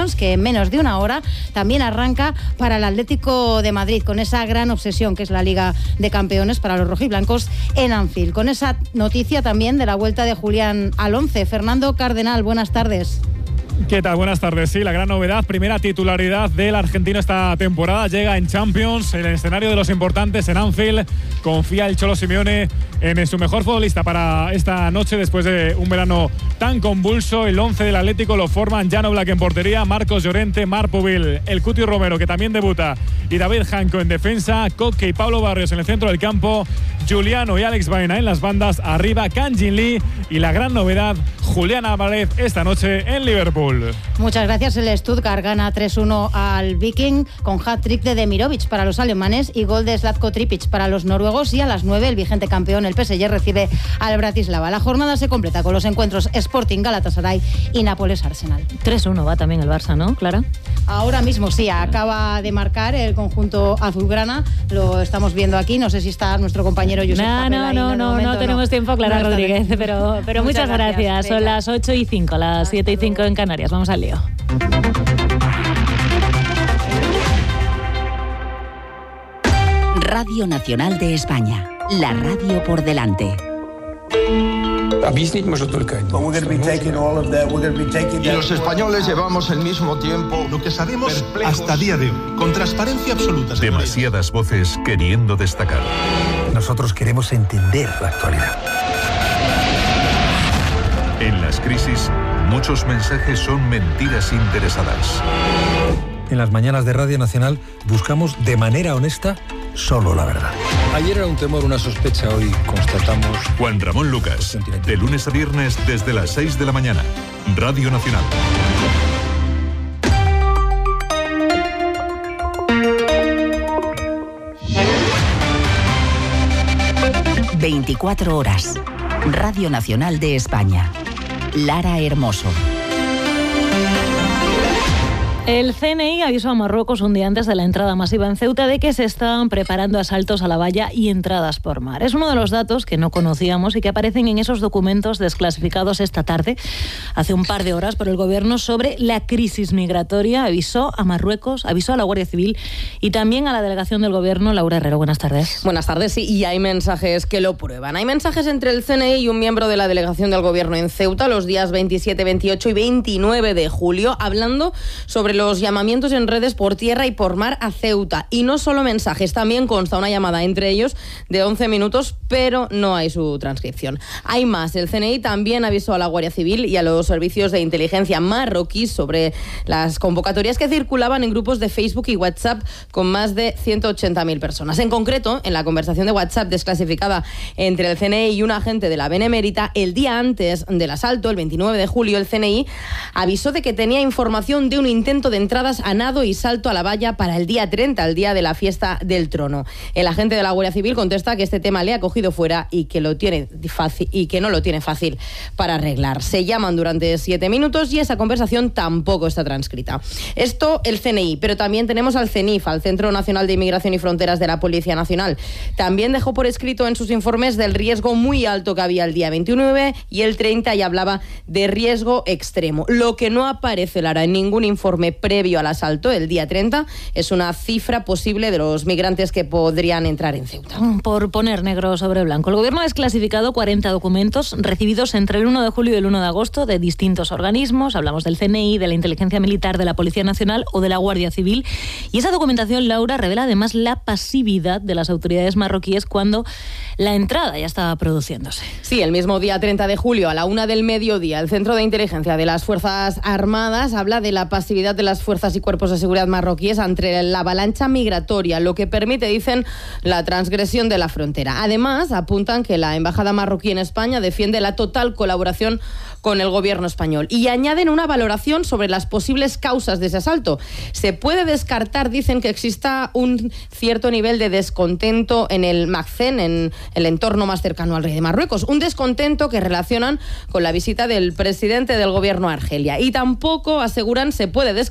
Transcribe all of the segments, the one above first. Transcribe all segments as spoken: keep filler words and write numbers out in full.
Champions, que en menos de una hora también arranca para el Atlético de Madrid, con esa gran obsesión que es la Liga de Campeones para los rojiblancos en Anfield. Con esa noticia también de la vuelta de Julián al once. Fernando Cardenal, buenas tardes. ¿Qué tal? Buenas tardes. Sí, la gran novedad, primera titularidad del argentino esta temporada, llega en Champions, en el escenario de los importantes en Anfield. Confía el Cholo Simeone en su mejor futbolista para esta noche después de un verano tan convulso. El once del Atlético lo forman Jan Oblak en portería, Marcos Llorente, Marc Pubil, el Cuti Romero, que también debuta, y David Janko en defensa, Koke y Pablo Barrios en el centro del campo, Giuliano y Alex Baena en las bandas, arriba Kang Jin Lee y la gran novedad, Julián Álvarez esta noche en Liverpool. Muchas gracias. El Stuttgart gana tres uno al Viking con hat-trick de Demirovic para los alemanes y gol de Zlatko Tripic para los noruegos, y a las nueve el vigente campeón, el P S G, recibe al Bratislava. La jornada se completa con los encuentros Sporting Galatasaray y Nápoles Arsenal. tres uno va también el Barça, ¿no, Clara? Ahora mismo sí, acaba de marcar el conjunto azulgrana, lo estamos viendo aquí, no sé si está nuestro compañero Josep No, Papel no, ahí no, en el no, momento, no tenemos no. tiempo, Clara No, Rodríguez, pero, pero muchas, muchas gracias. gracias. Son las ocho y cinco, las siete y cinco en Canarias. Vamos al lío. Radio Nacional de España, la radio por delante. Y los españoles llevamos el mismo tiempo. Lo que sabemos perplejos, hasta día de hoy, con transparencia absoluta. Demasiadas voces queriendo destacar. Nosotros queremos entender la actualidad. En las crisis, muchos mensajes son mentiras interesadas. En las mañanas de Radio Nacional buscamos de manera honesta solo la verdad. Ayer era un temor, una sospecha, hoy constatamos... Juan Ramón Lucas, de lunes a viernes desde las seis de la mañana. Radio Nacional. veinticuatro horas. Radio Nacional de España. Lara Hermoso. El C N I avisó a Marruecos un día antes de la entrada masiva en Ceuta de que se estaban preparando asaltos a la valla y entradas por mar. Es uno de los datos que no conocíamos y que aparecen en esos documentos desclasificados esta tarde, hace un par de horas, por el Gobierno sobre la crisis migratoria. Avisó a Marruecos, avisó a la Guardia Civil y también a la delegación del Gobierno. Laura Herrero, buenas tardes. Buenas tardes, sí, y hay mensajes que lo prueban. Hay mensajes entre el C N I y un miembro de la delegación del Gobierno en Ceuta los días veintisiete, veintiocho y veintinueve de julio, hablando sobre los llamamientos en redes por tierra y por mar a Ceuta. Y no solo mensajes, también consta una llamada entre ellos de once minutos, pero no hay su transcripción. Hay más. El C N I también avisó a la Guardia Civil y a los servicios de inteligencia marroquíes sobre las convocatorias que circulaban en grupos de Facebook y WhatsApp con más de ciento ochenta mil personas. En concreto, en la conversación de WhatsApp desclasificada entre el C N I y un agente de la Benemérita, el día antes del asalto, el veintinueve de julio, el C N I avisó de que tenía información de un intento de entradas a nado y salto a la valla para el día treinta, el día de la fiesta del trono. El agente de la Guardia Civil contesta que este tema le ha cogido fuera y que lo tiene fácil y que no lo tiene fácil para arreglar. Se llaman durante siete minutos y esa conversación tampoco está transcrita. Esto el C N I, pero también tenemos al CENIF, al Centro Nacional de Inmigración y Fronteras de la Policía Nacional. También dejó por escrito en sus informes del riesgo muy alto que había el día veintinueve y el treinta, y hablaba de riesgo extremo. Lo que no aparece, Lara, en ningún informe previo al asalto, el día treinta, es una cifra posible de los migrantes que podrían entrar en Ceuta. Por poner negro sobre blanco, el Gobierno ha desclasificado cuarenta documentos recibidos entre el uno de julio y el uno de agosto de distintos organismos. Hablamos del C N I, de la Inteligencia Militar, de la Policía Nacional o de la Guardia Civil. Y esa documentación, Laura, revela además la pasividad de las autoridades marroquíes cuando la entrada ya estaba produciéndose. Sí, el mismo día treinta de julio, a la una del mediodía, el Centro de Inteligencia de las Fuerzas Armadas habla de la pasividad de las fuerzas y cuerpos de seguridad marroquíes ante la avalancha migratoria, lo que permite, dicen, la transgresión de la frontera. Además, apuntan que la Embajada marroquí en España defiende la total colaboración con el gobierno español y añaden una valoración sobre las posibles causas de ese asalto. Se puede descartar, dicen, que exista un cierto nivel de descontento en el Magzen, en el entorno más cercano al rey de Marruecos, un descontento que relacionan con la visita del presidente del gobierno a Argelia. Y tampoco, aseguran, se puede descartar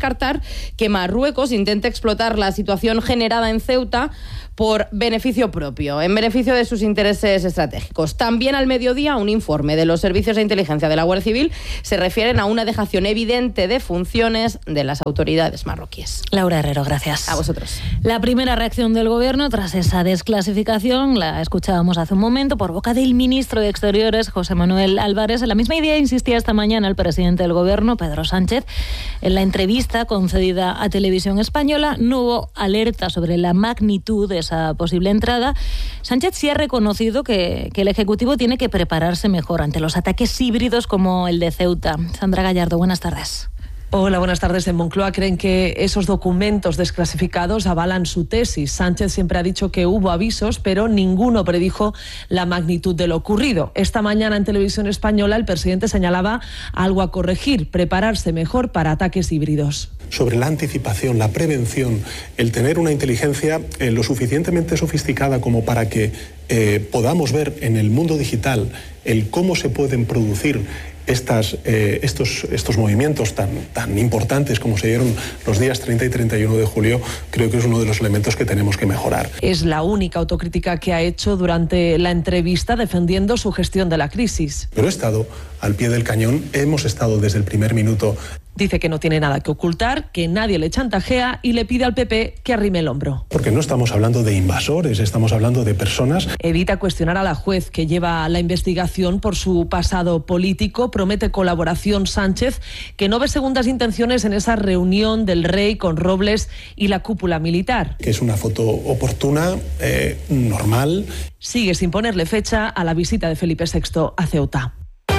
descartar que Marruecos intente explotar la situación generada en Ceuta por beneficio propio, en beneficio de sus intereses estratégicos. También al mediodía, un informe de los servicios de inteligencia de la Guardia Civil se refieren a una dejación evidente de funciones de las autoridades marroquíes. Laura Herrero, gracias. A vosotros. La primera reacción del Gobierno tras esa desclasificación, la escuchábamos hace un momento, por boca del ministro de Exteriores, José Manuel Álvarez. En la misma idea insistía esta mañana el presidente del Gobierno, Pedro Sánchez. En la entrevista concedida a Televisión Española no hubo alerta sobre la magnitud de esa posible entrada. Sánchez sí ha reconocido que, que el Ejecutivo tiene que prepararse mejor ante los ataques híbridos como el de Ceuta. Sandra Gallardo, buenas tardes. Hola, buenas tardes. En Moncloa creen que esos documentos desclasificados avalan su tesis. Sánchez siempre ha dicho que hubo avisos, pero ninguno predijo la magnitud de lo ocurrido. Esta mañana en Televisión Española el presidente señalaba algo a corregir, prepararse mejor para ataques híbridos. Sobre la anticipación, la prevención, el tener una inteligencia eh, lo suficientemente sofisticada como para que eh, podamos ver en el mundo digital el cómo se pueden producir Estas, eh, estos, estos movimientos tan, tan importantes como se dieron los días treinta y treinta y uno de julio, creo que es uno de los elementos que tenemos que mejorar. Es la única autocrítica que ha hecho durante la entrevista defendiendo su gestión de la crisis. Pero he estado al pie del cañón, hemos estado desde el primer minuto. Dice que no tiene nada que ocultar, que nadie le chantajea y le pide al P P que arrime el hombro. Porque no estamos hablando de invasores, estamos hablando de personas. Evita cuestionar a la juez que lleva la investigación por su pasado político. Promete colaboración Sánchez, que no ve segundas intenciones en esa reunión del rey con Robles y la cúpula militar. Que es una foto oportuna, eh, normal. Sigue sin ponerle fecha a la visita de Felipe sexto a Ceuta.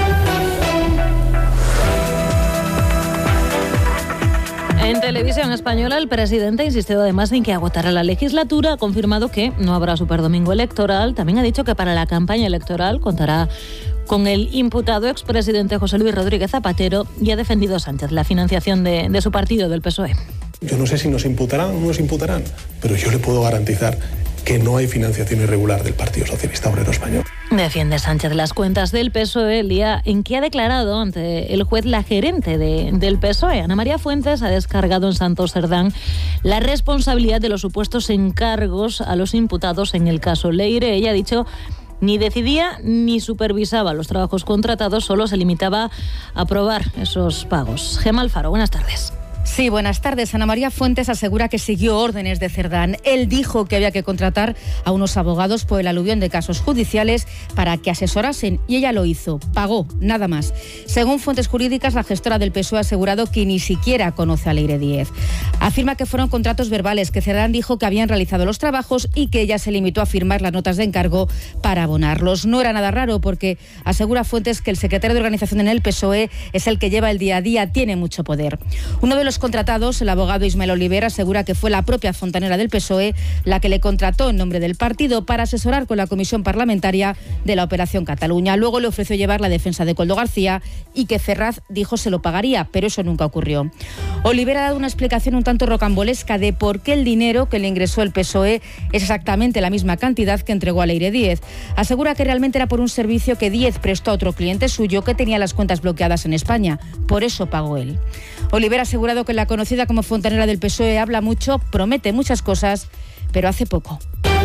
En Televisión Española, el presidente ha insistido además en que agotará la legislatura, ha confirmado que no habrá superdomingo electoral, también ha dicho que para la campaña electoral contará con el imputado expresidente José Luis Rodríguez Zapatero y ha defendido Sánchez la financiación de, de su partido, del P S O E. Yo no sé si nos imputarán o no nos imputarán, pero yo le puedo garantizar que no hay financiación irregular del Partido Socialista Obrero Español. Defiende Sánchez las cuentas del P S O E el día en que ha declarado ante el juez la gerente de, del P S O E. Ana María Fuentes ha descargado en Santos Cerdán la responsabilidad de los supuestos encargos a los imputados en el caso Leire. Ella ha dicho ni decidía ni supervisaba los trabajos contratados, solo se limitaba a aprobar esos pagos. Gemma Alfaro, buenas tardes. Sí, buenas tardes. Ana María Fuentes asegura que siguió órdenes de Cerdán. Él dijo que había que contratar a unos abogados por el aluvión de casos judiciales para que asesorasen y ella lo hizo. Pagó, nada más. Según fuentes jurídicas, la gestora del P S O E ha asegurado que ni siquiera conoce a Leire Díez. Afirma que fueron contratos verbales, que Cerdán dijo que habían realizado los trabajos y que ella se limitó a firmar las notas de encargo para abonarlos. No era nada raro porque asegura Fuentes que el secretario de organización en el P S O E es el que lleva el día a día, tiene mucho poder. Uno de los contratados, el abogado Ismael Olivera, asegura que fue la propia fontanera del P S O E la que le contrató en nombre del partido para asesorar con la comisión parlamentaria de la Operación Cataluña. Luego le ofreció llevar la defensa de Koldo García y que Ferraz dijo se lo pagaría, pero eso nunca ocurrió. Olivera ha dado una explicación un tanto rocambolesca de por qué el dinero que le ingresó el P S O E es exactamente la misma cantidad que entregó a Leire Díez. Asegura que realmente era por un servicio que Díez prestó a otro cliente suyo que tenía las cuentas bloqueadas en España. Por eso pagó él. Olivera ha asegurado que la conocida como fontanera del P S O E habla mucho, promete muchas cosas, pero hace poco.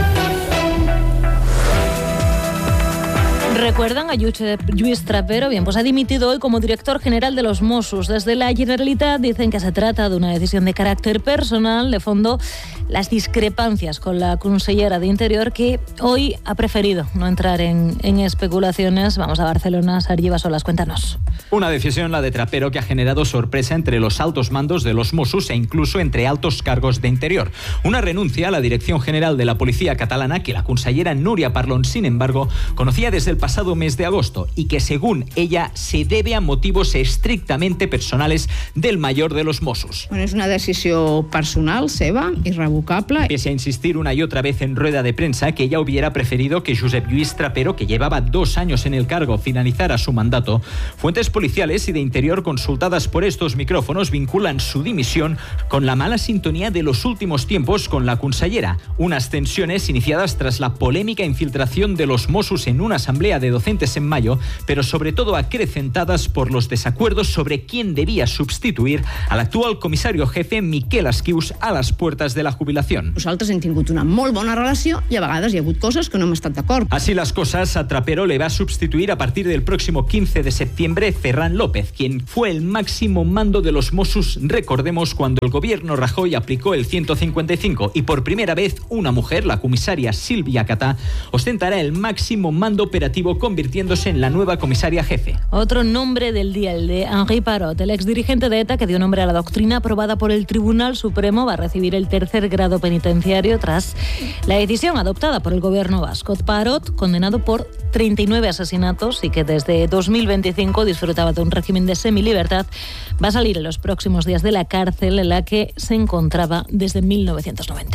¿Recuerdan a Josep Lluís Trapero? Bien, pues ha dimitido hoy como director general de los Mossos. Desde la Generalitat dicen que se trata de una decisión de carácter personal. De fondo, las discrepancias con la consellera de Interior, que hoy ha preferido no entrar en, en especulaciones. Vamos a Barcelona. Sergi Basolas, cuéntanos. Una decisión, la de Trapero, que ha generado sorpresa entre los altos mandos de los Mossos e incluso entre altos cargos de Interior. Una renuncia a la dirección general de la Policía Catalana que la consellera Núria Parlon, sin embargo, conocía desde el pasado mes de agosto y que, según ella, se debe a motivos estrictamente personales del mayor de los Mossos. Bueno, és una decisió personal seva, irrevocable. Pese a insistir una y otra vez en rueda de prensa que ella hubiera preferido que Josep Lluís Trapero, que llevaba dos años en el cargo, finalizara su mandato, fuentes policiales y de Interior consultadas por estos micrófonos vinculan su dimisión con la mala sintonía de los últimos tiempos con la consellera. Unas tensiones iniciadas tras la polémica infiltración de los Mossos en una asamblea huelga de docentes en mayo, pero sobre todo acrecentadas por los desacuerdos sobre quién debía sustituir al actual comisario jefe Miquel Esquius a les portes de la jubilació. Nosaltres hem tingut una molt bona relació i a vegades hi ha hagut coses que no hem estat d'acord. Así las cosas, a Trapero le va a sustituir a partir del próximo quince de septiembre Ferran López, quien fue el máximo mando de los Mossos, recordemos, cuando el gobierno Rajoy aplicó el ciento cincuenta y cinco y por primera vez una mujer, la comisaria Silvia Catá, ostentará el máximo mando operativo, convirtiéndose en la nueva comisaria jefe. Otro nombre del día, el de Henri Parot, el exdirigente de ETA que dio nombre a la doctrina aprobada por el Tribunal Supremo, va a recibir el tercer grado penitenciario tras la decisión adoptada por el gobierno vasco. Parot, condenado por treinta y nueve asesinatos y que desde dos mil veinticinco disfrutaba de un régimen de semilibertad, va a salir en los próximos días de la cárcel en la que se encontraba desde mil novecientos noventa.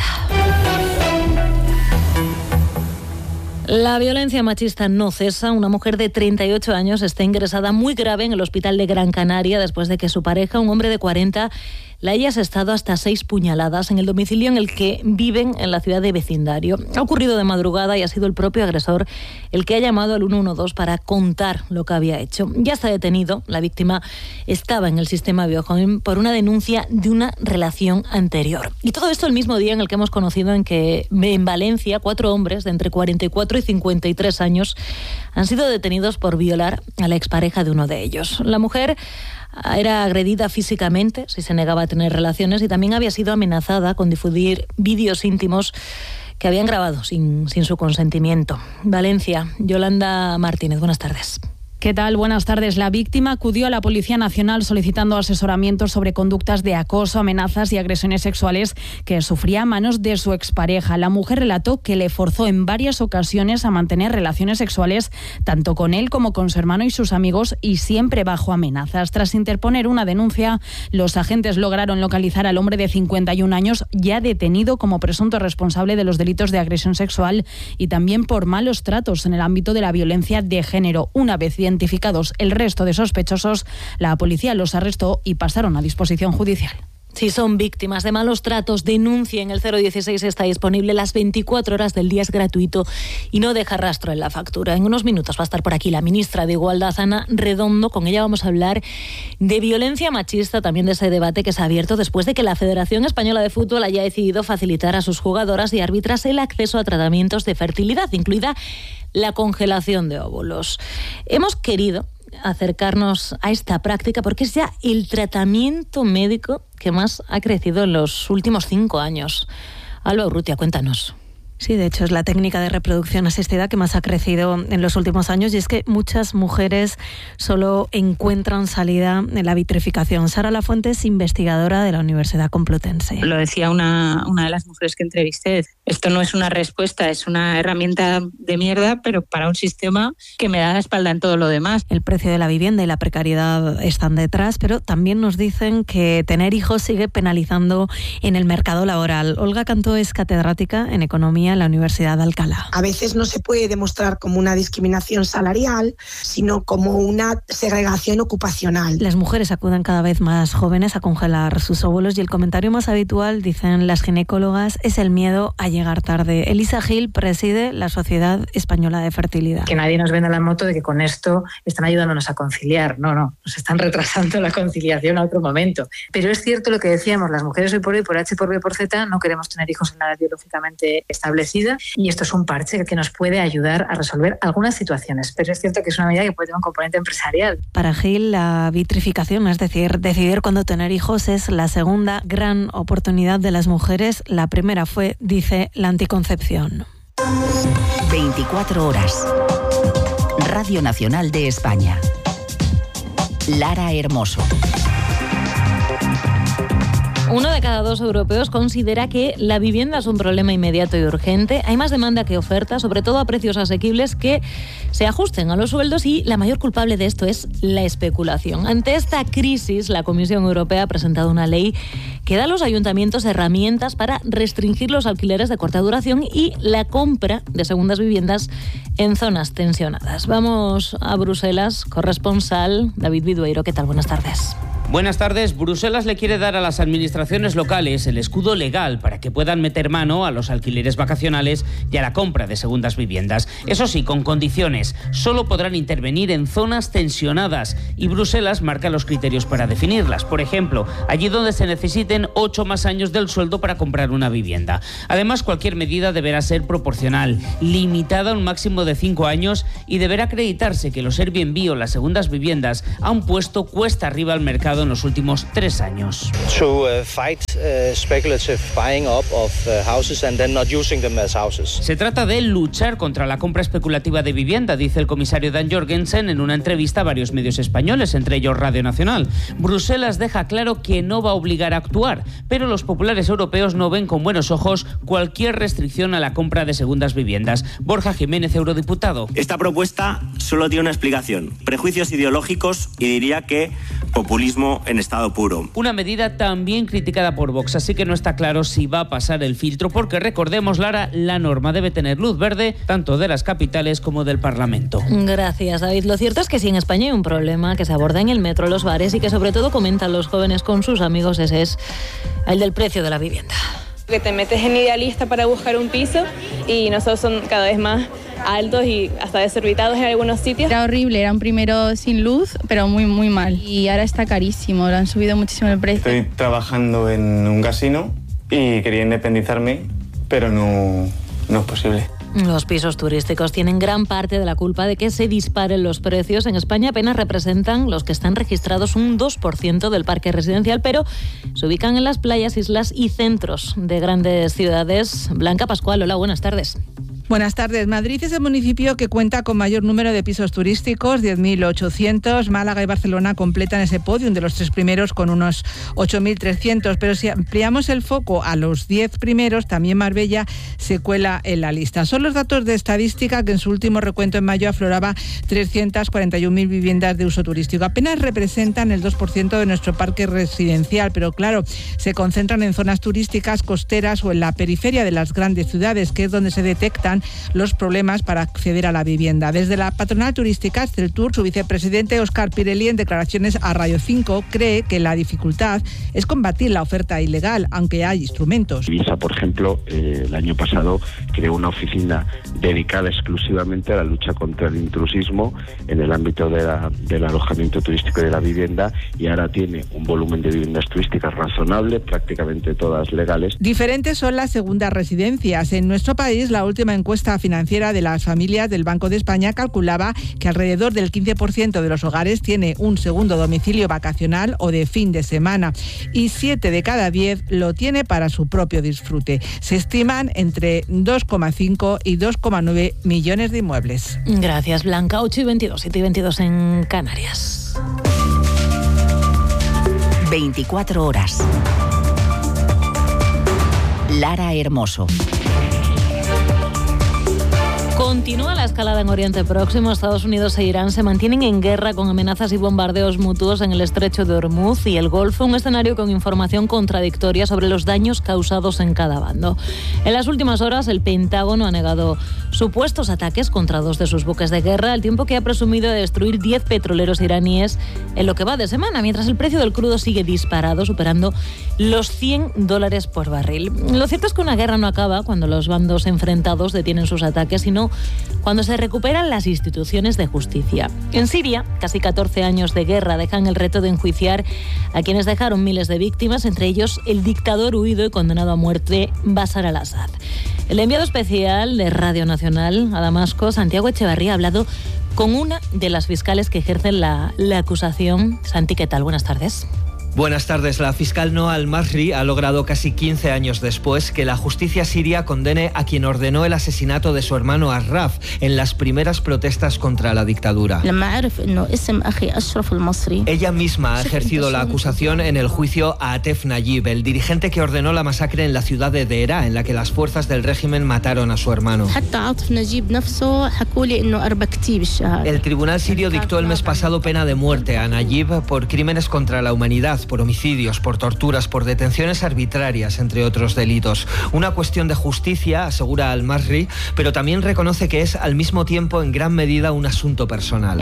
La violencia machista no cesa. Una mujer de treinta y ocho años está ingresada muy grave en el hospital de Gran Canaria después de que su pareja, un hombre de cuarenta, la haya asestado hasta seis puñaladas en el domicilio en el que viven en la ciudad de vecindario. Ha ocurrido de madrugada y ha sido el propio agresor el que ha llamado al uno uno dos para contar lo que había hecho. Ya está detenido. La víctima estaba en el sistema Biojoven por una denuncia de una relación anterior. Y todo esto el mismo día en el que hemos conocido en que en Valencia cuatro hombres de entre cuarenta y cuatro y cincuenta y tres años han sido detenidos por violar a la expareja de uno de ellos. La mujer era agredida físicamente si se negaba a tener relaciones y también había sido amenazada con difundir vídeos íntimos que habían grabado sin, sin su consentimiento. Valencia, Yolanda Martínez, buenas tardes. ¿Qué tal? Buenas tardes. La víctima acudió a la Policía Nacional solicitando asesoramiento sobre conductas de acoso, amenazas y agresiones sexuales que sufría a manos de su expareja. La mujer relató que le forzó en varias ocasiones a mantener relaciones sexuales tanto con él como con su hermano y sus amigos, y siempre bajo amenazas. Tras interponer una denuncia, los agentes lograron localizar al hombre de cincuenta y un años, ya detenido como presunto responsable de los delitos de agresión sexual y también por malos tratos en el ámbito de la violencia de género. Una vez identificados el resto de sospechosos, la policía los arrestó y pasaron a disposición judicial. Si son víctimas de malos tratos, denuncien. El cero dieciséis está disponible las veinticuatro horas del día, es gratuito y no deja rastro en la factura. En unos minutos va a estar por aquí la ministra de Igualdad, Ana Redondo. Con ella vamos a hablar de violencia machista, también de ese debate que se ha abierto después de que la Federación Española de Fútbol haya decidido facilitar a sus jugadoras y árbitras el acceso a tratamientos de fertilidad, incluida la congelación de óvulos. Hemos querido acercarnos a esta práctica porque es ya el tratamiento médico que más ha crecido en los últimos cinco años. Alba Urrutia, cuéntanos. Sí, de hecho es la técnica de reproducción asistida que más ha crecido en los últimos años, y es que muchas mujeres solo encuentran salida en la vitrificación. Sara Lafuente es investigadora de la Universidad Complutense. Lo decía una, una de las mujeres que entrevisté, esto no es una respuesta, es una herramienta de mierda, pero para un sistema que me da la espalda en todo lo demás. El precio de la vivienda y la precariedad están detrás, pero también nos dicen que tener hijos sigue penalizando en el mercado laboral. Olga Cantó es catedrática en Economía en la Universidad de Alcalá. A veces no se puede demostrar como una discriminación salarial, sino como una segregación ocupacional. Las mujeres acuden cada vez más jóvenes a congelar sus óvulos y el comentario más habitual, dicen las ginecólogas, es el miedo a llegar tarde. Elisa Gil preside la Sociedad Española de Fertilidad. Que nadie nos venda la moto de que con esto están ayudándonos a conciliar. No, no, nos están retrasando la conciliación a otro momento. Pero es cierto lo que decíamos, las mujeres hoy por hoy, por H, por B, por Z, no queremos tener hijos en la edad biológicamente establecida, y esto es un parche que nos puede ayudar a resolver algunas situaciones, pero es cierto que es una medida que puede tener un componente empresarial. Para Gil, la vitrificación, es decir, decidir cuándo tener hijos, es la segunda gran oportunidad de las mujeres. La primera fue, dice, la anticoncepción. veinticuatro horas. Radio Nacional de España. Lara Hermoso. Uno de cada dos europeos considera que la vivienda es un problema inmediato y urgente. Hay más demanda que oferta, sobre todo a precios asequibles que se ajusten a los sueldos, y la mayor culpable de esto es la especulación. Ante esta crisis, la Comisión Europea ha presentado una ley que da a los ayuntamientos herramientas para restringir los alquileres de corta duración y la compra de segundas viviendas en zonas tensionadas. Vamos a Bruselas, corresponsal David Vidueiro. ¿Qué tal? Buenas tardes. Buenas tardes. Bruselas le quiere dar a las administraciones locales el escudo legal para que puedan meter mano a los alquileres vacacionales y a la compra de segundas viviendas. Eso sí, con condiciones. Solo podrán intervenir en zonas tensionadas y Bruselas marca los criterios para definirlas. Por ejemplo, allí donde se necesiten ocho más años del sueldo para comprar una vivienda. Además, cualquier medida deberá ser proporcional, limitada a un máximo de cinco años y deberá acreditarse que los Airbnb o las segundas viviendas han puesto cuesta arriba al mercado en los últimos tres años. To uh, fight uh, speculative buying up of uh, houses and then not using them as houses. Se trata de luchar contra la compra especulativa de vivienda, dice el comisario Dan Jorgensen en una entrevista a varios medios españoles, entre ellos Radio Nacional. Bruselas deja claro que no va a obligar a actuar, pero los populares europeos no ven con buenos ojos cualquier restricción a la compra de segundas viviendas. Borja Jiménez, eurodiputado. Esta propuesta solo tiene una explicación: prejuicios ideológicos y diría que populismo en estado puro. Una medida también criticada por Vox, así que no está claro si va a pasar el filtro, porque recordemos, Lara, la norma debe tener luz verde tanto de las capitales como del Parlamento. Gracias, David. Lo cierto es que si en España hay un problema que se aborda en el metro, los bares y que sobre todo comentan los jóvenes con sus amigos, ese es el del precio de la vivienda. Que te metes en idealista para buscar un piso y nosotros son cada vez más altos y hasta desorbitados en algunos sitios. Era horrible, era un primero sin luz, pero muy muy mal. Y ahora está carísimo, lo han subido muchísimo el precio. Estoy trabajando en un casino y quería independizarme, pero no, no es posible. Los pisos turísticos tienen gran parte de la culpa de que se disparen los precios. En España apenas representan los que están registrados un dos por ciento del parque residencial, pero se ubican en las playas, islas y centros de grandes ciudades. Blanca Pascual, hola, buenas tardes. Buenas tardes. Madrid es el municipio que cuenta con mayor número de pisos turísticos, diez mil ochocientos. Málaga y Barcelona completan ese podium de los tres primeros con unos ocho mil trescientos. Pero si ampliamos el foco a los diez primeros, también Marbella se cuela en la lista. Son los datos de estadística que en su último recuento en mayo afloraba trescientas cuarenta y una mil viviendas de uso turístico. Apenas representan el dos por ciento de nuestro parque residencial, pero claro, se concentran en zonas turísticas, costeras o en la periferia de las grandes ciudades, que es donde se detectan los problemas para acceder a la vivienda. Desde la patronal turística Exceltur, su vicepresidente Óscar Pirelli, en declaraciones a Radio cinco, cree que la dificultad es combatir la oferta ilegal, aunque hay instrumentos. Ibiza, por ejemplo, eh, el año pasado creó una oficina dedicada exclusivamente a la lucha contra el intrusismo en el ámbito de la, del alojamiento turístico y de la vivienda, y ahora tiene un volumen de viviendas turísticas razonable, prácticamente todas legales. Diferentes son las segundas residencias. En nuestro país, la última encuesta financiera de las familias del Banco de España calculaba que alrededor del quince por ciento de los hogares tiene un segundo domicilio vacacional o de fin de semana, y siete de cada diez lo tiene para su propio disfrute. Se estiman entre dos coma cinco y dos coma nueve millones de inmuebles. Gracias, Blanca. ocho y veintidós, siete y veintidós en Canarias. veinticuatro horas. Lara Hermoso. Continúa la escalada en Oriente Próximo. Estados Unidos e Irán se mantienen en guerra con amenazas y bombardeos mutuos en el estrecho de Hormuz y el Golfo, un escenario con información contradictoria sobre los daños causados en cada bando. En las últimas horas, el Pentágono ha negado supuestos ataques contra dos de sus buques de guerra, al tiempo que ha presumido de destruir diez petroleros iraníes en lo que va de semana, mientras el precio del crudo sigue disparado, superando los cien dólares por barril. Lo cierto es que una guerra no acaba cuando los bandos enfrentados detienen sus ataques, sino cuando se recuperan las instituciones de justicia. En Siria, casi catorce años de guerra dejan el reto de enjuiciar a quienes dejaron miles de víctimas, entre ellos el dictador huido y condenado a muerte Bashar al-Assad. El enviado especial de Radio Nacional a Damasco, Santiago Echevarría, ha hablado con una de las fiscales que ejercen la, la acusación. Santi, ¿qué tal? Buenas tardes. Buenas tardes. La fiscal Noa Al-Masri ha logrado casi quince años después que la justicia siria condene a quien ordenó el asesinato de su hermano Arraf en las primeras protestas contra la dictadura. Ella misma ha ejercido la acusación en el juicio a Atef Nayib, el dirigente que ordenó la masacre en la ciudad de Deraa, en la que las fuerzas del régimen mataron a su hermano. El tribunal sirio dictó el mes pasado pena de muerte a Nayib por crímenes contra la humanidad, penas por homicidios, por torturas, por detenciones arbitrarias, entre otros delitos. Una cuestión de justicia, asegura Al-Masri, pero también reconoce que es al mismo tiempo en gran medida un asunto personal.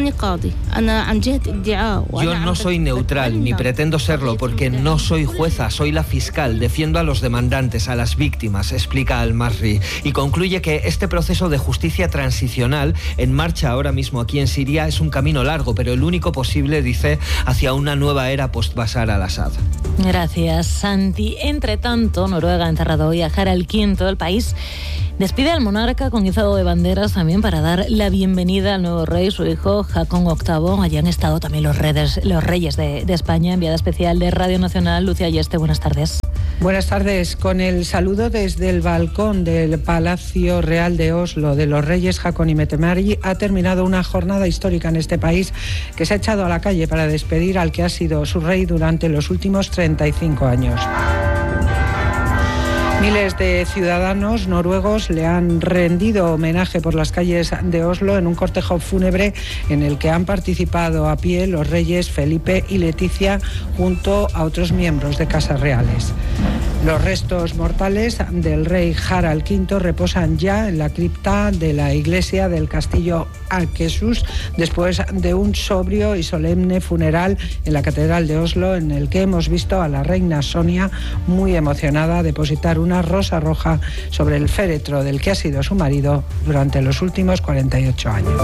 Yo no soy neutral, ni pretendo serlo, porque no soy jueza, soy la fiscal, defiendo a los demandantes, a las víctimas, explica Al-Masri, y concluye que este proceso de justicia transicional en marcha ahora mismo aquí en Siria es un camino largo, pero el único posible, dice, hacia una nueva era post-Bashar al-Assad. Gracias, Santi. Entre tanto, Noruega ha enterrado hoy a Harald quinto. El país despide al monarca con izado de banderas también para dar la bienvenida al nuevo rey, su hijo Haakon octavo. Allí han estado también los reyes, los reyes de, de España. Enviada especial de Radio Nacional, Lucía Yeste, buenas tardes. Buenas tardes. Con el saludo desde el balcón del Palacio Real de Oslo de los reyes Haakon y Mette-Marit ha terminado una jornada histórica en este país que se ha echado a la calle para despedir al que ha sido su rey durante los últimos treinta y cinco años. Miles de ciudadanos noruegos le han rendido homenaje por las calles de Oslo en un cortejo fúnebre en el que han participado a pie los reyes Felipe y Leticia junto a otros miembros de casas reales. Los restos mortales del rey Harald quinto reposan ya en la cripta de la iglesia del castillo Akershus después de un sobrio y solemne funeral en la catedral de Oslo, en el que hemos visto a la reina Sonia muy emocionada depositar una rosa roja sobre el féretro del que ha sido su marido durante los últimos cuarenta y ocho años.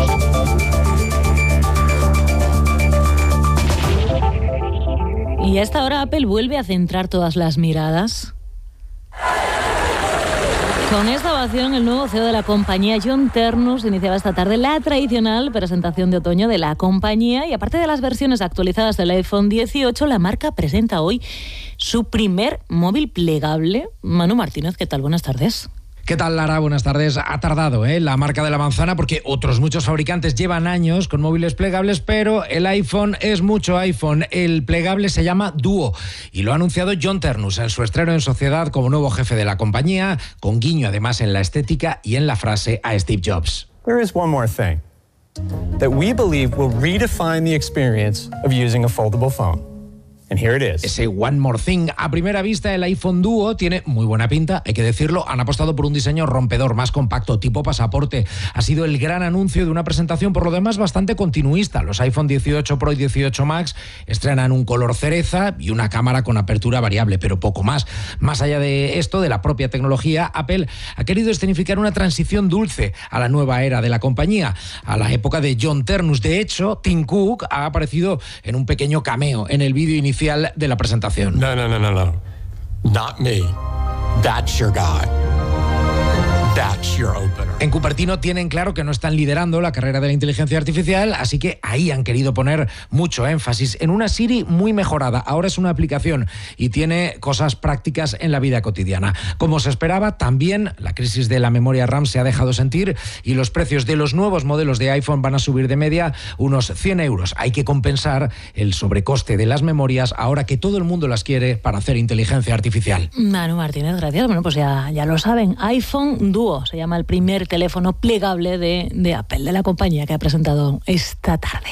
Y a esta hora Apple vuelve a centrar todas las miradas. Con esta ovación, el nuevo C E O de la compañía, John Ternus, iniciaba esta tarde la tradicional presentación de otoño de la compañía. Y aparte de las versiones actualizadas del iPhone dieciocho, la marca presenta hoy su primer móvil plegable. Manu Martínez, ¿qué tal? Buenas tardes. ¿Qué tal, Lara? Buenas tardes. Ha tardado, ¿eh? la marca de la manzana, porque otros muchos fabricantes llevan años con móviles plegables, pero el iPhone es mucho iPhone. El plegable se llama Duo y lo ha anunciado John Ternus en su estreno en sociedad como nuevo jefe de la compañía, con guiño además en la estética y en la frase a Steve Jobs. There is one more thing that we believe will redefine the experience of using a foldable phone. And here it is. Ese One More Thing. A primera vista, el iPhone Duo tiene muy buena pinta, hay que decirlo. Han apostado por un diseño rompedor, más compacto, tipo pasaporte. Ha sido el gran anuncio de una presentación, por lo demás, bastante continuista. Los iPhone dieciocho Pro y dieciocho Max estrenan un color cereza y una cámara con apertura variable, pero poco más. Más allá de esto, de la propia tecnología, Apple ha querido escenificar una transición dulce a la nueva era de la compañía, a la época de John Ternus. De hecho, Tim Cook ha aparecido en un pequeño cameo en el vídeo inicial de la presentación. No, no, no, no, no. Not me. That's your guy. That's your opener. En Cupertino tienen claro que no están liderando la carrera de la inteligencia artificial, así que ahí han querido poner mucho énfasis en una Siri muy mejorada. Ahora es una aplicación y tiene cosas prácticas en la vida cotidiana. Como se esperaba, también la crisis de la memoria RAM se ha dejado sentir y los precios de los nuevos modelos de iPhone van a subir de media unos cien euros. Hay que compensar el sobrecoste de las memorias ahora que todo el mundo las quiere para hacer inteligencia artificial. Manu Martínez, gracias. Bueno, pues ya, ya lo saben. iPhone Duo se llama el primer teléfono plegable de, de Apple, de la compañía que ha presentado esta tarde.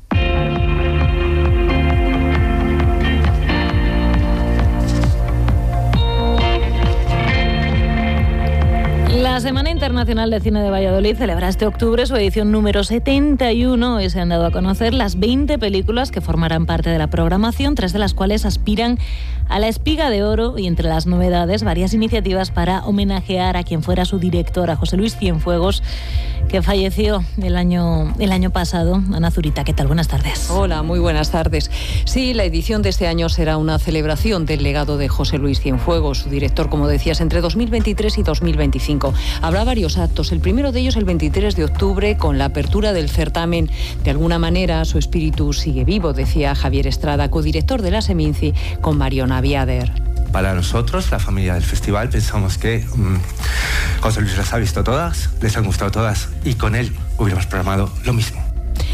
La Semana Internacional de Cine de Valladolid celebra este octubre su edición número setenta y uno y se han dado a conocer las veinte películas que formarán parte de la programación, tres de las cuales aspiran a la Espiga de Oro, y entre las novedades varias iniciativas para homenajear a quien fuera su director, a José Luis Cienfuegos, que falleció el año, el año pasado. Ana Zurita, ¿qué tal? Buenas tardes. Hola, muy buenas tardes. Sí, la edición de este año será una celebración del legado de José Luis Cienfuegos, su director, como decías, entre dos mil veintitrés y dos mil veinticinco. Habrá varios actos, el primero de ellos el veintitrés de octubre, con la apertura del certamen. De alguna manera, su espíritu sigue vivo, decía Javier Estrada, codirector de la Seminci, con Mariona Viader. Para nosotros, la familia del festival, pensamos que um, José Luis las ha visto todas, les han gustado todas y con él hubiéramos programado lo mismo.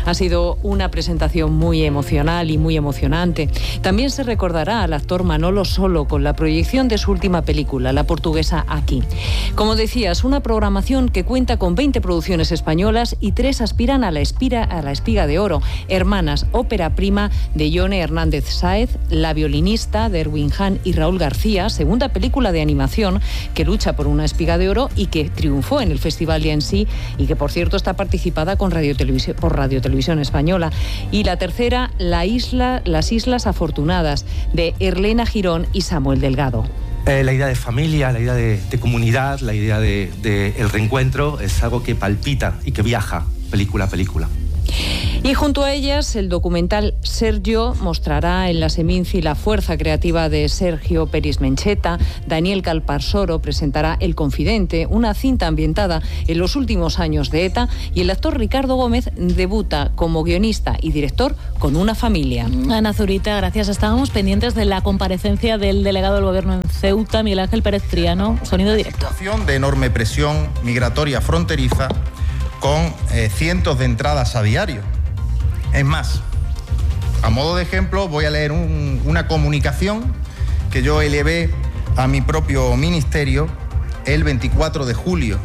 Ha sido una presentación muy emocional y muy emocionante. También se recordará al actor Manolo Solo con la proyección de su última película, la portuguesa Aquí. Como decías, una programación que cuenta con veinte producciones españolas y tres aspiran a la, espira, a la Espiga de Oro. Hermanas, ópera prima de Ione Hernández Sáez, La violinista de Erwin Hahn y Raúl García, segunda película de animación que lucha por una Espiga de Oro y que triunfó en el Festival en sí y que, por cierto, está participada con Radio Televisión, por Radio Televisión Española. Y la tercera, La Isla, Las Islas Afortunadas de Erlena Girón y Samuel Delgado. Eh, la idea de familia, la idea de, de comunidad, la idea de, de el reencuentro es algo que palpita y que viaja película a película. Y junto a ellas, el documental Ser Yo mostrará en la Seminci la fuerza creativa de Sergio Peris Mencheta. Daniel Calparsoro presentará El Confidente, una cinta ambientada en los últimos años de ETA, y el actor Ricardo Gómez debuta como guionista y director con Una familia. Ana Zurita, gracias. Estábamos pendientes de la comparecencia del delegado del Gobierno en Ceuta, Miguel Ángel Pérez Triano. Sonido directo. Situación de enorme presión migratoria fronteriza con eh, cientos de entradas a diario. Es más, a modo de ejemplo, voy a leer un, una comunicación que yo elevé a mi propio ministerio el veinticuatro de julio.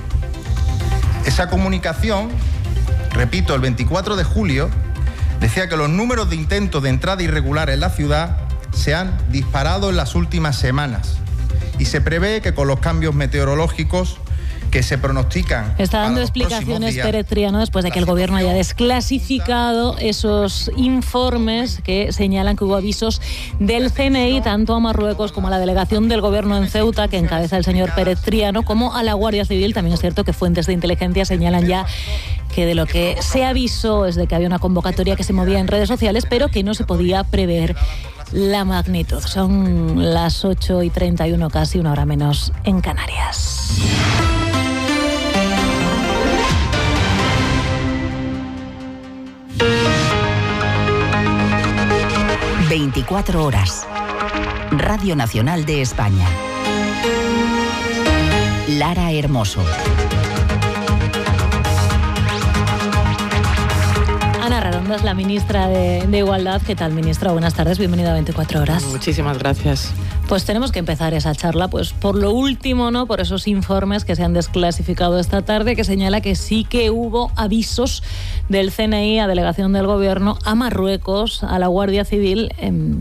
Esa comunicación, repito, el veinticuatro de julio, decía que los números de intentos de entrada irregular en la ciudad se han disparado en las últimas semanas y se prevé que con los cambios meteorológicos que se pronostican. Está dando explicaciones Pérez Triano después de que el Gobierno haya desclasificado esos informes que señalan que hubo avisos del C N I tanto a Marruecos como a la delegación del Gobierno en Ceuta, que encabeza el señor Pérez Triano, como a la Guardia Civil. También es cierto que fuentes de inteligencia señalan ya que de lo que se avisó es de que había una convocatoria que se movía en redes sociales, pero que no se podía prever la magnitud. Son las ocho y treinta y uno, casi una hora menos en Canarias. veinticuatro horas. Radio Nacional de España. Lara Hermoso. Ana Raronda es la ministra de, de Igualdad. ¿Qué tal, ministra? Buenas tardes, bienvenida a veinticuatro horas. Muchísimas gracias. Pues tenemos que empezar esa charla, pues por lo último, ¿no? Por esos informes que se han desclasificado esta tarde, que señala que sí que hubo avisos del C N I a delegación del Gobierno a Marruecos, a la Guardia Civil.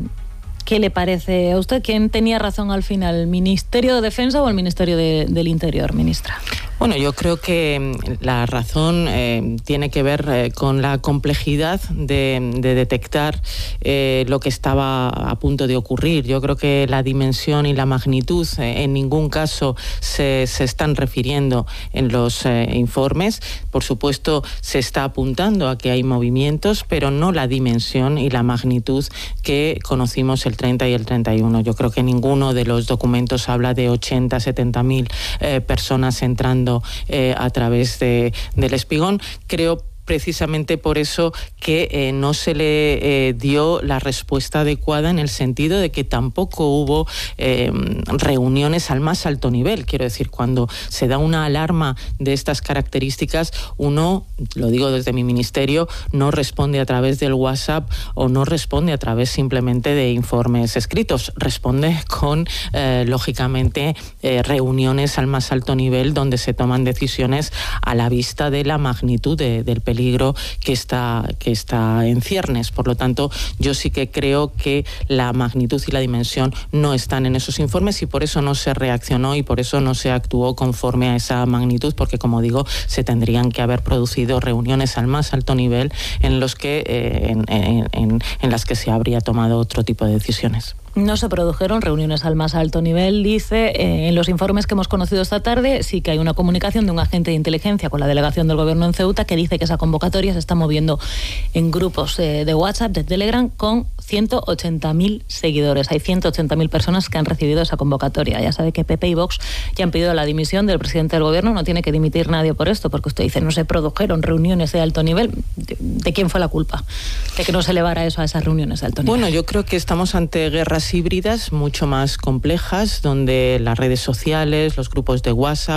¿Qué le parece a usted? ¿Quién tenía razón al final, el Ministerio de Defensa o el Ministerio de, del Interior, ministra? Bueno, yo creo que la razón eh, tiene que ver eh, con la complejidad de, de detectar eh, lo que estaba a punto de ocurrir. Yo creo que la dimensión y la magnitud eh, en ningún caso se, se están refiriendo en los eh, informes. Por supuesto, se está apuntando a que hay movimientos, pero no la dimensión y la magnitud que conocimos el treinta y el treinta y uno. Yo creo que ninguno de los documentos habla de ochenta, setenta mil eh, personas entrando Eh, a través de, del Espigón. Creo precisamente por eso que eh, no se le eh, dio la respuesta adecuada, en el sentido de que tampoco hubo eh, reuniones al más alto nivel. Quiero decir, cuando se da una alarma de estas características, uno, lo digo desde mi ministerio, no responde a través del WhatsApp o no responde a través simplemente de informes escritos, responde con, eh, lógicamente, eh, reuniones al más alto nivel donde se toman decisiones a la vista de la magnitud de, del peligro peligro que está, que está en ciernes. Por lo tanto, yo sí que creo que la magnitud y la dimensión no están en esos informes, y por eso no se reaccionó y por eso no se actuó conforme a esa magnitud, porque, como digo, se tendrían que haber producido reuniones al más alto nivel en, los que, eh, en, en, en, en las que se habría tomado otro tipo de decisiones. No se produjeron reuniones al más alto nivel, dice. Eh, en los informes que hemos conocido esta tarde sí que hay una comunicación de un agente de inteligencia con la delegación del Gobierno en Ceuta que dice que esa convocatoria se está moviendo en grupos eh, de WhatsApp, de Telegram, con ciento ochenta mil seguidores. Hay ciento ochenta mil personas que han recibido esa convocatoria. Ya sabe que P P y Vox ya han pedido la dimisión del presidente del Gobierno. No tiene que dimitir nadie por esto, porque usted dice no se produjeron reuniones de alto nivel. ¿De, de quién fue la culpa? De que no se elevara eso a esas reuniones de alto nivel. Bueno, yo creo que estamos ante guerras híbridas mucho más complejas, donde las redes sociales, los grupos de WhatsApp, de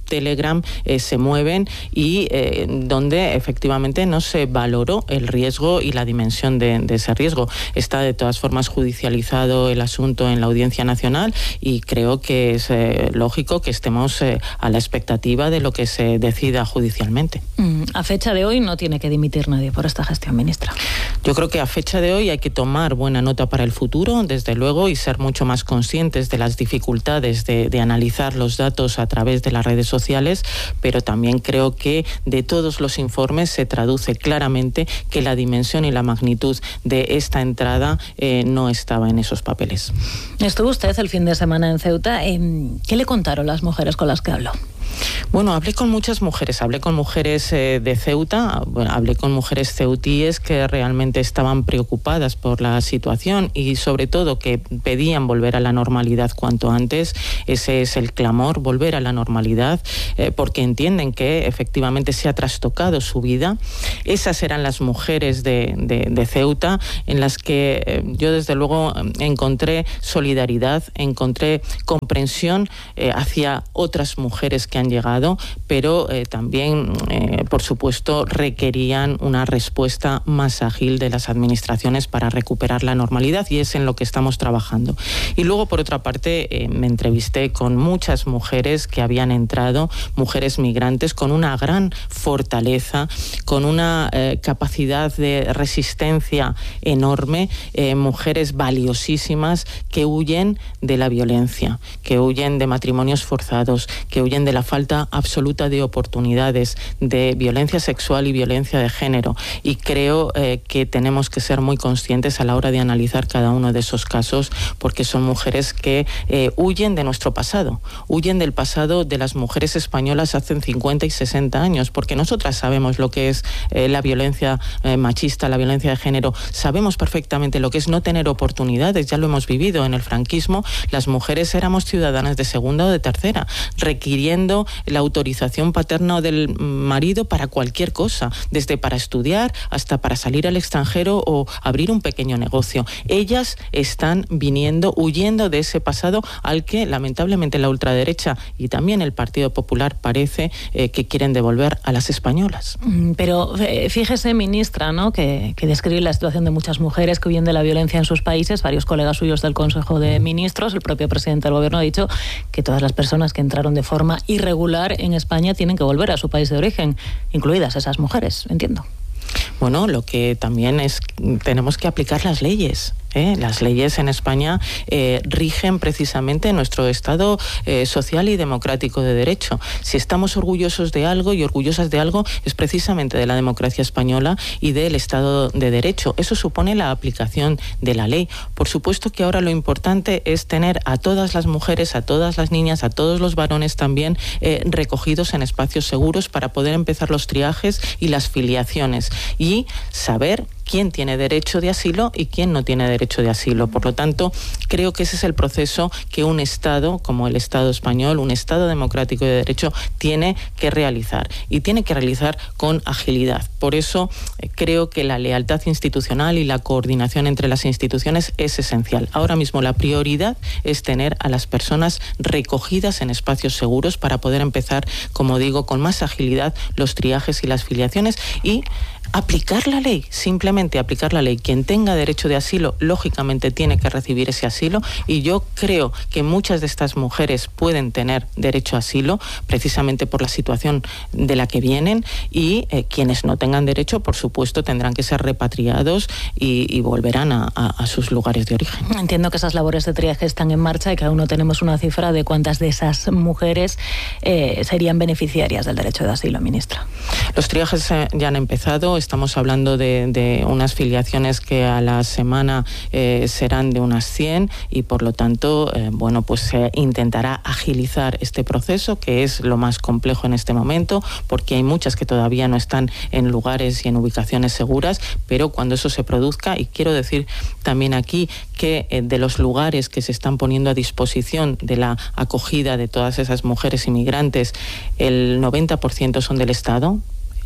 Telegram eh, se mueven y eh, donde efectivamente no se valoró el riesgo y la dimensión de, de ese riesgo. Está de todas formas judicializado el asunto en la Audiencia Nacional y creo que es eh, lógico que estemos eh, a la expectativa de lo que se decida judicialmente. Mm, a fecha de hoy no tiene que dimitir nadie por esta gestión, ministra. Yo creo que a fecha de hoy hay que tomar buena nota para el futuro, desde luego, y ser mucho más conscientes de las dificultades de, de analizar los datos a través de las redes sociales, pero también creo que de todos los informes se traduce claramente que la dimensión y la magnitud de esta entrada eh, no estaba en esos papeles. Estuvo usted el fin de semana en Ceuta. ¿Qué le contaron las mujeres con las que habló? Bueno, hablé con muchas mujeres, hablé con mujeres eh, de Ceuta, bueno, hablé con mujeres ceutíes que realmente estaban preocupadas por la situación y sobre todo que pedían volver a la normalidad cuanto antes. Ese es el clamor, volver a la normalidad, eh, porque entienden que efectivamente se ha trastocado su vida. Esas eran las mujeres de, de, de Ceuta en las que eh, yo desde luego encontré solidaridad, encontré comprensión eh, hacia otras mujeres que han llegado, pero eh, también, eh, por supuesto, requerían una respuesta más ágil de las administraciones para recuperar la normalidad y es en lo que estamos trabajando. Y luego, por otra parte, eh, me entrevisté con muchas mujeres que habían entrado, mujeres migrantes con una gran fortaleza, con una eh, capacidad de resistencia enorme, eh, mujeres valiosísimas que huyen de la violencia, que huyen de matrimonios forzados, que huyen de la falta absoluta de oportunidades, de violencia sexual y violencia de género. Y creo eh, que tenemos que ser muy conscientes a la hora de analizar cada uno de esos casos, porque son mujeres que eh, huyen de nuestro pasado, huyen del pasado de las mujeres españolas hace cincuenta y sesenta años, porque nosotras sabemos lo que es eh, la violencia eh, machista, la violencia de género, sabemos perfectamente lo que es no tener oportunidades, ya lo hemos vivido en el franquismo, las mujeres éramos ciudadanas de segunda o de tercera, requiriendo la autorización paterna o del marido para cualquier cosa, desde para estudiar hasta para salir al extranjero o abrir un pequeño negocio. Ellas están viniendo, huyendo de ese pasado al que lamentablemente la ultraderecha y también el Partido Popular parece eh, que quieren devolver a las españolas. Pero eh, fíjese, ministra, ¿no?, que, que describe la situación de muchas mujeres que huyen de la violencia en sus países. Varios colegas suyos del Consejo de Ministros, el propio presidente del Gobierno ha dicho que todas las personas que entraron de forma irregular en España tienen que volver a su país de origen, incluidas esas mujeres, entiendo. Bueno, lo que también es, tenemos que aplicar las leyes. ¿Eh? Las leyes en España eh, rigen precisamente nuestro Estado eh, social y democrático de derecho. Si estamos orgullosos de algo y orgullosas de algo, es precisamente de la democracia española y del Estado de Derecho. Eso supone la aplicación de la ley. Por supuesto que ahora lo importante es tener a todas las mujeres, a todas las niñas, a todos los varones también eh, recogidos en espacios seguros para poder empezar los triajes y las filiaciones y saber quién tiene derecho de asilo y quién no tiene derecho de asilo. Por lo tanto, creo que ese es el proceso que un Estado, como el Estado español, un Estado democrático de derecho, tiene que realizar. Y tiene que realizar con agilidad. Por eso eh, creo que la lealtad institucional y la coordinación entre las instituciones es esencial. Ahora mismo la prioridad es tener a las personas recogidas en espacios seguros para poder empezar, como digo, con más agilidad los triajes y las filiaciones y aplicar la ley, simplemente aplicar la ley. Quien tenga derecho de asilo, lógicamente tiene que recibir ese asilo y yo creo que muchas de estas mujeres pueden tener derecho a asilo precisamente por la situación de la que vienen y eh, quienes no tengan derecho, por supuesto, tendrán que ser repatriados y, y volverán a, a, a sus lugares de origen. Entiendo que esas labores de triaje están en marcha y que aún no tenemos una cifra de cuántas de esas mujeres eh, serían beneficiarias del derecho de asilo, ministra. Los triajes eh, ya han empezado. Estamos hablando de, de unas filiaciones que a la semana eh, serán de unas cien y por lo tanto, eh, bueno, pues se intentará agilizar este proceso que es lo más complejo en este momento porque hay muchas que todavía no están en lugares y en ubicaciones seguras, pero cuando eso se produzca, y quiero decir también aquí que eh, de los lugares que se están poniendo a disposición de la acogida de todas esas mujeres inmigrantes, el noventa por ciento son del Estado.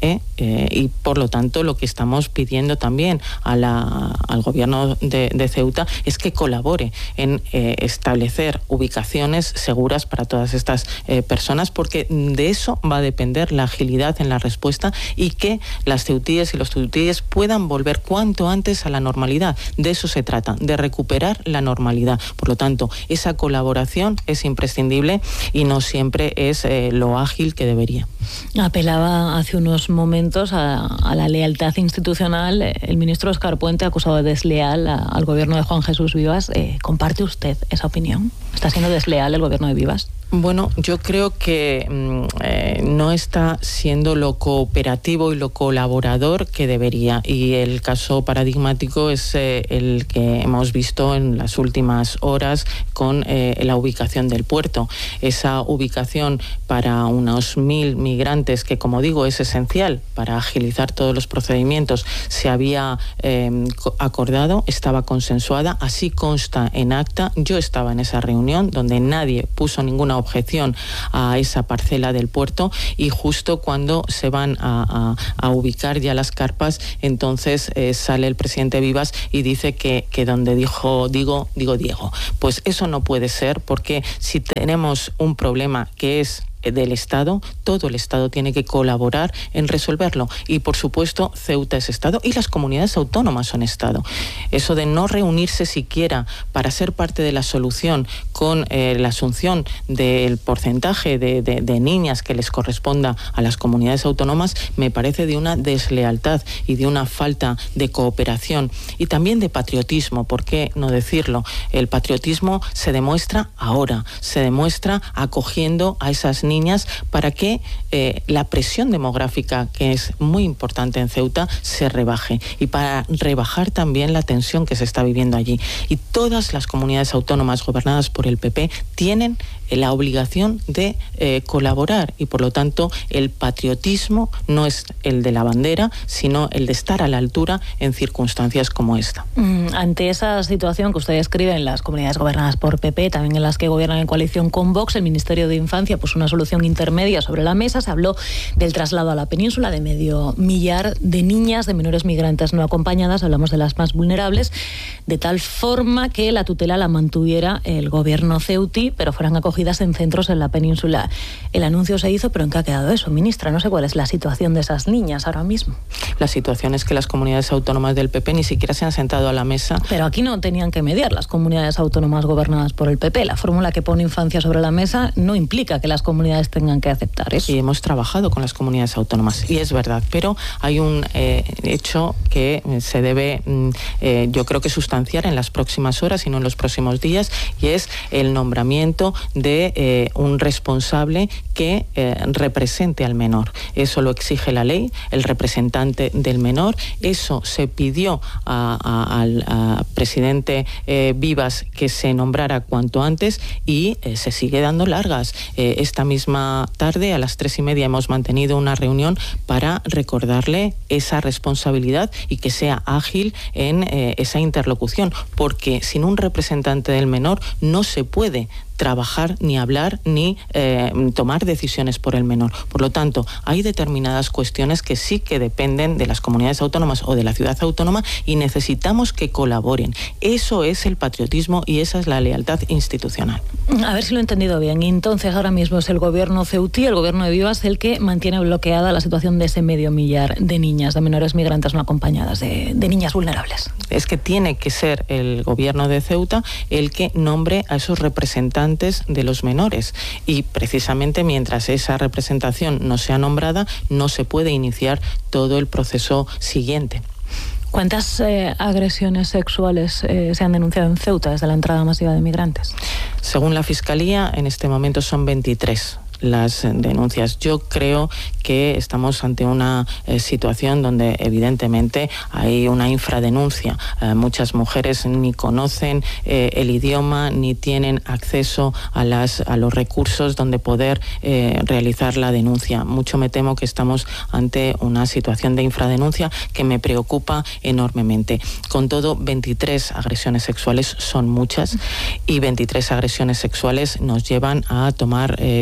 ¿eh? Eh, y por lo tanto lo que estamos pidiendo también a la, al gobierno de, de Ceuta es que colabore en eh, establecer ubicaciones seguras para todas estas eh, personas, porque de eso va a depender la agilidad en la respuesta y que las ceutíes y los ceutíes puedan volver cuanto antes a la normalidad. De eso se trata, de recuperar la normalidad. Por lo tanto, esa colaboración es imprescindible y no siempre es eh, lo ágil que debería. Apelaba hace unos momentos a, a la lealtad institucional. El ministro Óscar Puente ha acusado de desleal a, al gobierno de Juan Jesús Vivas. Eh, ¿Comparte usted esa opinión? ¿Está siendo desleal el gobierno de Vivas? Bueno, yo creo que eh, no está siendo lo cooperativo y lo colaborador que debería, y el caso paradigmático es eh, el que hemos visto en las últimas horas con eh, la ubicación del puerto. Esa ubicación para unos mil migrantes, que como digo es esencial para agilizar todos los procedimientos, se había eh, acordado, estaba consensuada, así consta en acta. Yo estaba en esa reunión donde nadie puso ninguna objeción a esa parcela del puerto, y justo cuando se van a, a, a ubicar ya las carpas, entonces eh, sale el presidente Vivas y dice que, que donde dijo digo, digo Diego. Pues eso no puede ser, porque si tenemos un problema que es del Estado, todo el Estado tiene que colaborar en resolverlo, y por supuesto Ceuta es Estado y las comunidades autónomas son Estado. Eso de no reunirse siquiera para ser parte de la solución con eh, la asunción del porcentaje de, de, de niñas que les corresponda a las comunidades autónomas me parece de una deslealtad y de una falta de cooperación y también de patriotismo. ¿Por qué no decirlo? El patriotismo se demuestra ahora, se demuestra acogiendo a esas niñas niñas para que eh, la presión demográfica, que es muy importante en Ceuta, se rebaje, y para rebajar también la tensión que se está viviendo allí. Y todas las comunidades autónomas gobernadas por el P P tienen la obligación de eh, colaborar, y por lo tanto el patriotismo no es el de la bandera, sino el de estar a la altura en circunstancias como esta. Mm, ante esa situación que usted describe en las comunidades gobernadas por P P, también en las que gobiernan en coalición con Vox, el Ministerio de Infancia puso una solución intermedia sobre la mesa. Se habló del traslado a la península de medio millar de niñas, de menores migrantes no acompañadas, hablamos de las más vulnerables, de tal forma que la tutela la mantuviera el gobierno ceutí, pero fueran acogidas en centros en la península. El anuncio se hizo, pero ¿en qué ha quedado eso, ministra? No sé cuál es la situación de esas niñas ahora mismo. La situación es que las comunidades autónomas del P P ni siquiera se han sentado a la mesa. Pero aquí no tenían que mediar las comunidades autónomas gobernadas por el P P. La fórmula que pone Infancia sobre la mesa no implica que las comunidades tengan que aceptar eso. Y hemos trabajado con las comunidades autónomas, y es verdad, pero hay un eh, hecho que se debe, eh, yo creo que sustanciar en las próximas horas y no en los próximos días, y es el nombramiento de eh, un responsable que eh, represente al menor. Eso lo exige la ley, el representante del menor. Eso se pidió a, a, al a presidente eh, Vivas que se nombrara cuanto antes, y eh, se sigue dando largas. Eh, esta misma tarde, a las tres y media, hemos mantenido una reunión para recordarle esa responsabilidad y que sea ágil en eh, esa interlocución, porque sin un representante del menor no se puede trabajar, ni hablar, ni eh, tomar decisiones por el menor. Por lo tanto, hay determinadas cuestiones que sí que dependen de las comunidades autónomas o de la ciudad autónoma, y necesitamos que colaboren. Eso es el patriotismo y esa es la lealtad institucional. A ver si lo he entendido bien. Entonces, ahora mismo es el gobierno ceutí, el gobierno de Vivas, el que mantiene bloqueada la situación de ese medio millar de niñas, de menores migrantes no acompañadas, de, de niñas vulnerables. Es que tiene que ser el gobierno de Ceuta el que nombre a esos representantes de los menores, y precisamente mientras esa representación no sea nombrada no se puede iniciar todo el proceso siguiente. ¿Cuántas eh, agresiones sexuales eh, se han denunciado en Ceuta desde la entrada masiva de migrantes? Según la Fiscalía, en este momento son veintitrés las denuncias. Yo creo que estamos ante una eh, situación donde evidentemente hay una infradenuncia. Eh, muchas mujeres ni conocen eh, el idioma, ni tienen acceso a, las, a los recursos donde poder eh, realizar la denuncia. Mucho me temo que estamos ante una situación de infradenuncia que me preocupa enormemente. Con todo, veintitrés agresiones sexuales son muchas, y veintitrés agresiones sexuales nos llevan a tomar eh, todo tipo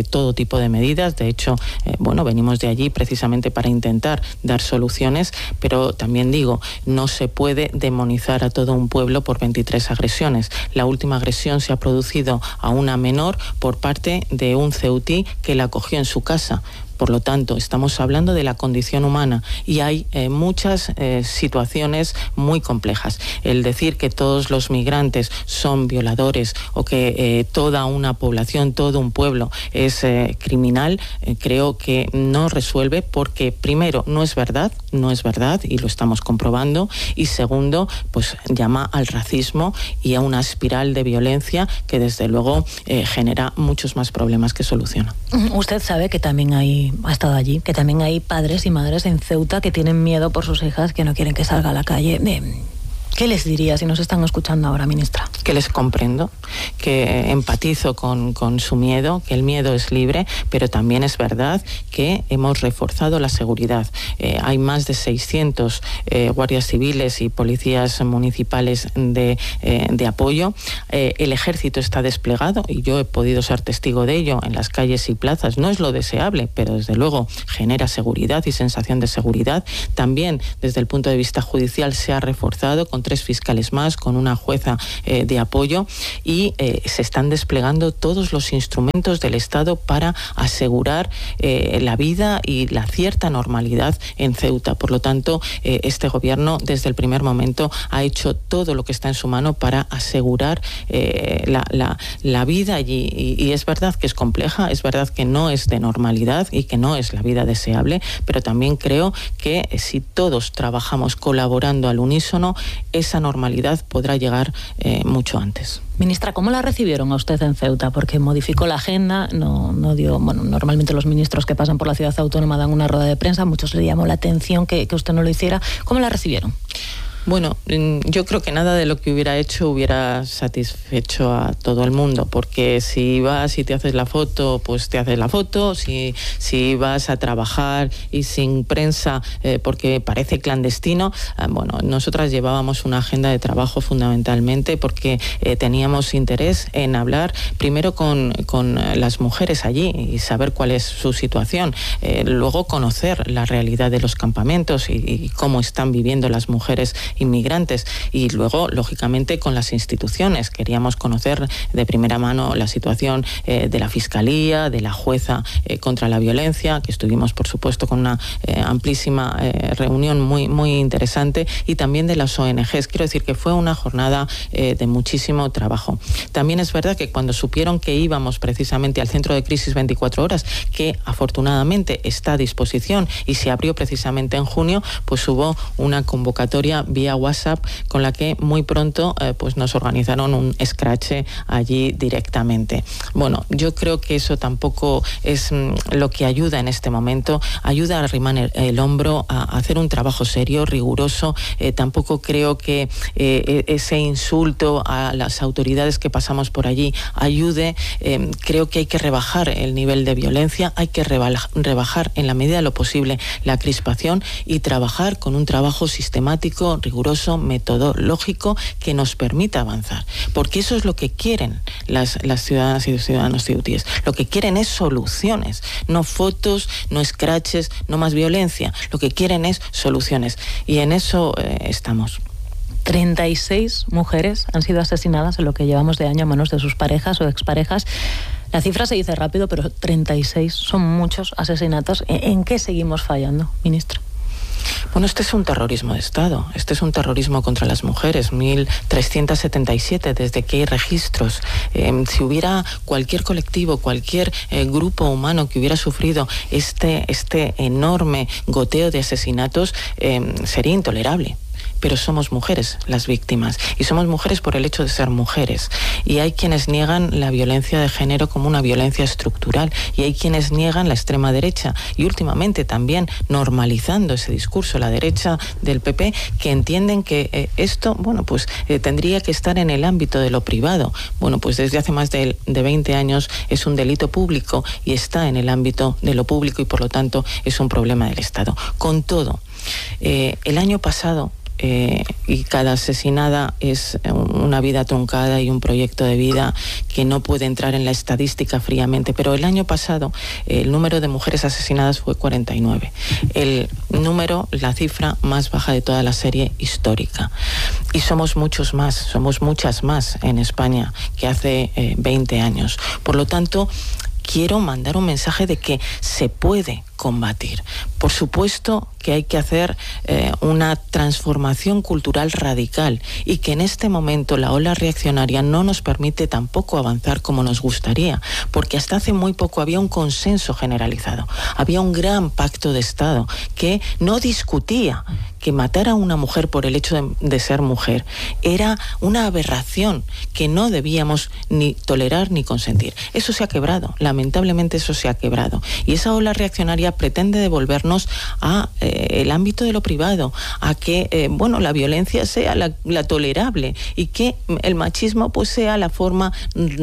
tipo de medidas. De hecho, eh, bueno, venimos de allí precisamente para intentar dar soluciones, pero también digo, no se puede demonizar a todo un pueblo por veintitrés agresiones. La última agresión se ha producido a una menor por parte de un ceutí que la acogió en su casa. Por lo tanto, estamos hablando de la condición humana y hay eh, muchas eh, situaciones muy complejas. El decir que todos los migrantes son violadores o que eh, toda una población, todo un pueblo es eh, criminal, eh, creo que no resuelve, porque primero no es verdad, no es verdad y lo estamos comprobando, y segundo, pues llama al racismo y a una espiral de violencia que desde luego eh, genera muchos más problemas que soluciona. Usted sabe que también hay, ha estado allí, que también hay padres y madres en Ceuta que tienen miedo por sus hijas, que no quieren que salga a la calle. ¿Qué les diría si nos están escuchando ahora, ministra? Que les comprendo, que empatizo con, con su miedo, que el miedo es libre, pero también es verdad que hemos reforzado la seguridad. Eh, hay más de seiscientos eh, guardias civiles y policías municipales de, eh, de apoyo. Eh, el ejército está desplegado y yo he podido ser testigo de ello en las calles y plazas. No es lo deseable, pero desde luego genera seguridad y sensación de seguridad. También desde el punto de vista judicial se ha reforzado con tres fiscales más, con una jueza eh, de apoyo, y eh, se están desplegando todos los instrumentos del Estado para asegurar eh, la vida y la cierta normalidad en Ceuta. Por lo tanto, eh, este gobierno desde el primer momento ha hecho todo lo que está en su mano para asegurar eh, la, la, la vida allí. Y, y es verdad que es compleja, es verdad que no es de normalidad y que no es la vida deseable, pero también creo que eh, si todos trabajamos colaborando al unísono, esa normalidad podrá llegar eh, mucho antes. Ministra, ¿cómo la recibieron a usted en Ceuta? Porque modificó la agenda, no, no dio, bueno, normalmente los ministros que pasan por la ciudad autónoma dan una rueda de prensa, a muchos le llamó la atención que, que usted no lo hiciera. ¿Cómo la recibieron? Bueno, yo creo que nada de lo que hubiera hecho hubiera satisfecho a todo el mundo, porque si vas y te haces la foto, pues te haces la foto, si, si vas a trabajar y sin prensa eh, porque parece clandestino, eh, bueno, nosotras llevábamos una agenda de trabajo fundamentalmente porque eh, teníamos interés en hablar primero con, con las mujeres allí y saber cuál es su situación, eh, luego conocer la realidad de los campamentos y, y cómo están viviendo las mujeres inmigrantes, y luego lógicamente con las instituciones queríamos conocer de primera mano la situación eh, de la Fiscalía, de la jueza eh, contra la violencia, que estuvimos por supuesto con una eh, amplísima eh, reunión muy, muy interesante, y también de las O N Ges. Quiero decir que fue una jornada eh, de muchísimo trabajo. También es verdad que cuando supieron que íbamos precisamente al centro de crisis veinticuatro horas, que afortunadamente está a disposición y se abrió precisamente en junio, pues hubo una convocatoria vía WhatsApp con la que muy pronto eh, pues nos organizaron un escrache allí directamente. Bueno, yo creo que eso tampoco es mm, lo que ayuda en este momento. Ayuda a arrimar el, el hombro, a, a hacer un trabajo serio, riguroso. Eh, tampoco creo que eh, ese insulto a las autoridades que pasamos por allí ayude. Eh, creo que hay que rebajar el nivel de violencia, hay que rebajar en la medida de lo posible la crispación y trabajar con un trabajo sistemático, riguroso, metodológico, que nos permita avanzar. Porque eso es lo que quieren las, las ciudadanas y los ciudadanos ceutíes. Lo que quieren es soluciones, no fotos, no scratches, no más violencia. Lo que quieren es soluciones. Y en eso eh, estamos. treinta y seis mujeres han sido asesinadas en lo que llevamos de año a manos de sus parejas o exparejas. La cifra se dice rápido, pero treinta y seis son muchos asesinatos. ¿En qué seguimos fallando, ministra? Bueno, este es un terrorismo de Estado, este es un terrorismo contra las mujeres, mil trescientos setenta y siete desde que hay registros. Eh, si hubiera cualquier colectivo, cualquier eh, grupo humano que hubiera sufrido este, este enorme goteo de asesinatos, eh, sería intolerable. Pero somos mujeres las víctimas, y somos mujeres por el hecho de ser mujeres, y hay quienes niegan la violencia de género como una violencia estructural, y hay quienes niegan la extrema derecha, y últimamente también normalizando ese discurso, la derecha del P P, que entienden que eh, esto, bueno, pues eh, tendría que estar en el ámbito de lo privado. Bueno, pues desde hace más de, de veinte años es un delito público y está en el ámbito de lo público, y por lo tanto es un problema del Estado. Con todo, eh, el año pasado eh, y cada asesinada es una vida truncada y un proyecto de vida que no puede entrar en la estadística fríamente. Pero el año pasado el número de mujeres asesinadas fue cuarenta y nueve. El número, la cifra más baja de toda la serie histórica. Y somos muchos más, somos muchas más en España que hace eh, veinte años. Por lo tanto, quiero mandar un mensaje de que se puede combatir. Por supuesto que hay que hacer eh, una transformación cultural radical y que en este momento la ola reaccionaria no nos permite tampoco avanzar como nos gustaría, porque hasta hace muy poco había un consenso generalizado, había un gran pacto de Estado que no discutía que matar a una mujer por el hecho de, de ser mujer era una aberración que no debíamos ni tolerar ni consentir. Eso se ha quebrado, lamentablemente eso se ha quebrado. Y esa ola reaccionaria pretende devolvernos a eh, el ámbito de lo privado, a que eh, bueno, la violencia sea la, la tolerable y que el machismo pues sea la forma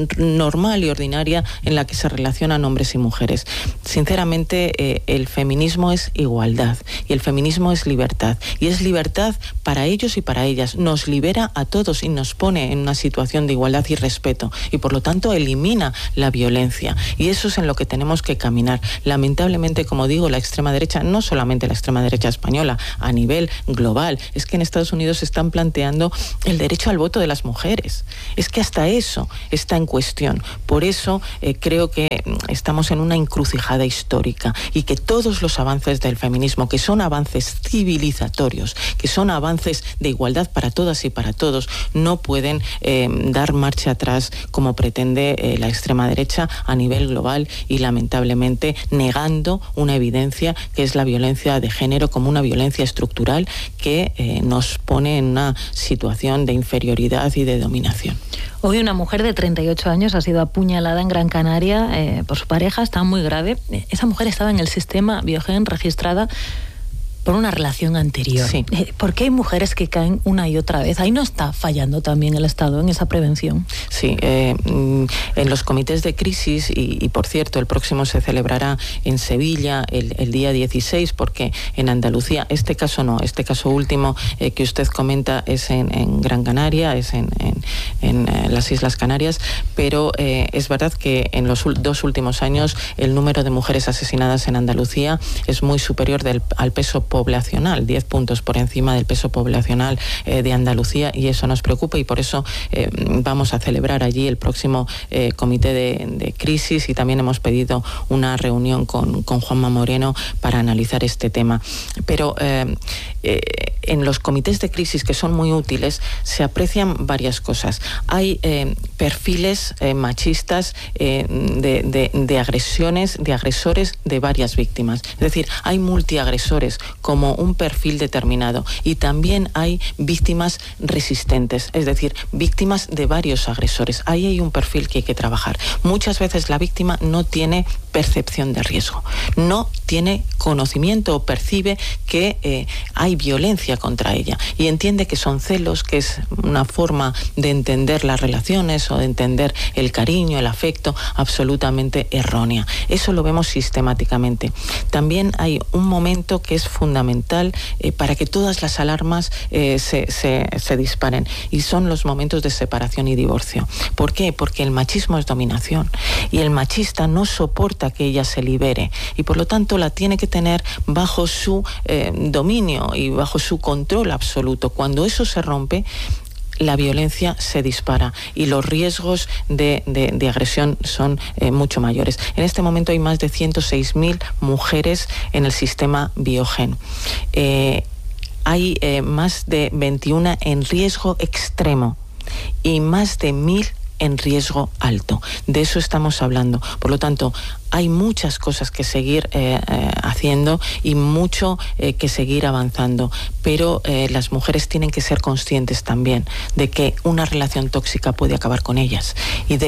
normal y ordinaria en la que se relacionan hombres y mujeres. Sinceramente, eh, el feminismo es igualdad y el feminismo es libertad. Y es libertad para ellos y para ellas. Nos libera a todos y nos pone en una situación de igualdad y respeto. Y por lo tanto elimina la violencia. Y eso es en lo que tenemos que caminar. Lamentablemente, como digo, la extrema derecha, no solamente la extrema derecha española, a nivel global, es que en Estados Unidos se están planteando el derecho al voto de las mujeres. Es que hasta eso está en cuestión. Por eso eh, creo que estamos en una encrucijada histórica y que todos los avances del feminismo, que son avances civilizatorios, que son avances de igualdad para todas y para todos, no pueden eh, dar marcha atrás como pretende eh, la extrema derecha a nivel global y lamentablemente negando una evidencia que es la violencia de género como una violencia estructural que eh, nos pone en una situación de inferioridad y de dominación. Hoy una mujer de treinta y ocho años ha sido apuñalada en Gran Canaria eh, por su pareja, está muy grave. Esa mujer estaba en el sistema Biogen registrada por una relación anterior. Sí. ¿Por qué hay mujeres que caen una y otra vez? Ahí no está fallando también el Estado en esa prevención. Sí, eh, en los comités de crisis, y, y por cierto, el próximo se celebrará en Sevilla el, el día dieciséis, porque en Andalucía, este caso no, este caso último eh, que usted comenta es en, en Gran Canaria, es en, en, en eh, las Islas Canarias, pero eh, es verdad que en los dos últimos años el número de mujeres asesinadas en Andalucía es muy superior del, al peso poblacional, diez puntos por encima del peso poblacional eh, de Andalucía, y eso nos preocupa y por eso eh, vamos a celebrar allí el próximo eh, comité de, de crisis y también hemos pedido una reunión con, con Juanma Moreno para analizar este tema. Pero eh, eh, en los comités de crisis, que son muy útiles, se aprecian varias cosas. Hay eh, perfiles eh, machistas eh, de, de, de agresiones, de agresores de varias víctimas. Es decir, hay multiagresores como un perfil determinado y también hay víctimas resistentes, es decir, víctimas de varios agresores. Ahí hay un perfil que hay que trabajar. Muchas veces la víctima no tiene percepción de riesgo, no tiene conocimiento o percibe que eh, hay violencia contra ella y entiende que son celos, que es una forma de entender las relaciones o de entender el cariño, el afecto, absolutamente errónea. Eso lo vemos sistemáticamente. También hay un momento que es fundamental eh, para que todas las alarmas eh, se, se, se disparen y son los momentos de separación y divorcio. ¿Por qué? Porque el machismo es dominación y el machista no soporta que ella se libere y por lo tanto la tiene que tener bajo su eh, dominio y bajo su control absoluto. Cuando eso se rompe, la violencia se dispara y los riesgos de, de, de agresión son eh, mucho mayores. En este momento hay más de ciento seis mil mujeres en el sistema Biogen. Eh, hay eh, más de veintiuna en riesgo extremo y más de mil en riesgo alto. De eso estamos hablando. Por lo tanto, hay muchas cosas que seguir eh, eh, haciendo y mucho eh, que seguir avanzando, pero eh, las mujeres tienen que ser conscientes también de que una relación tóxica puede acabar con ellas y de que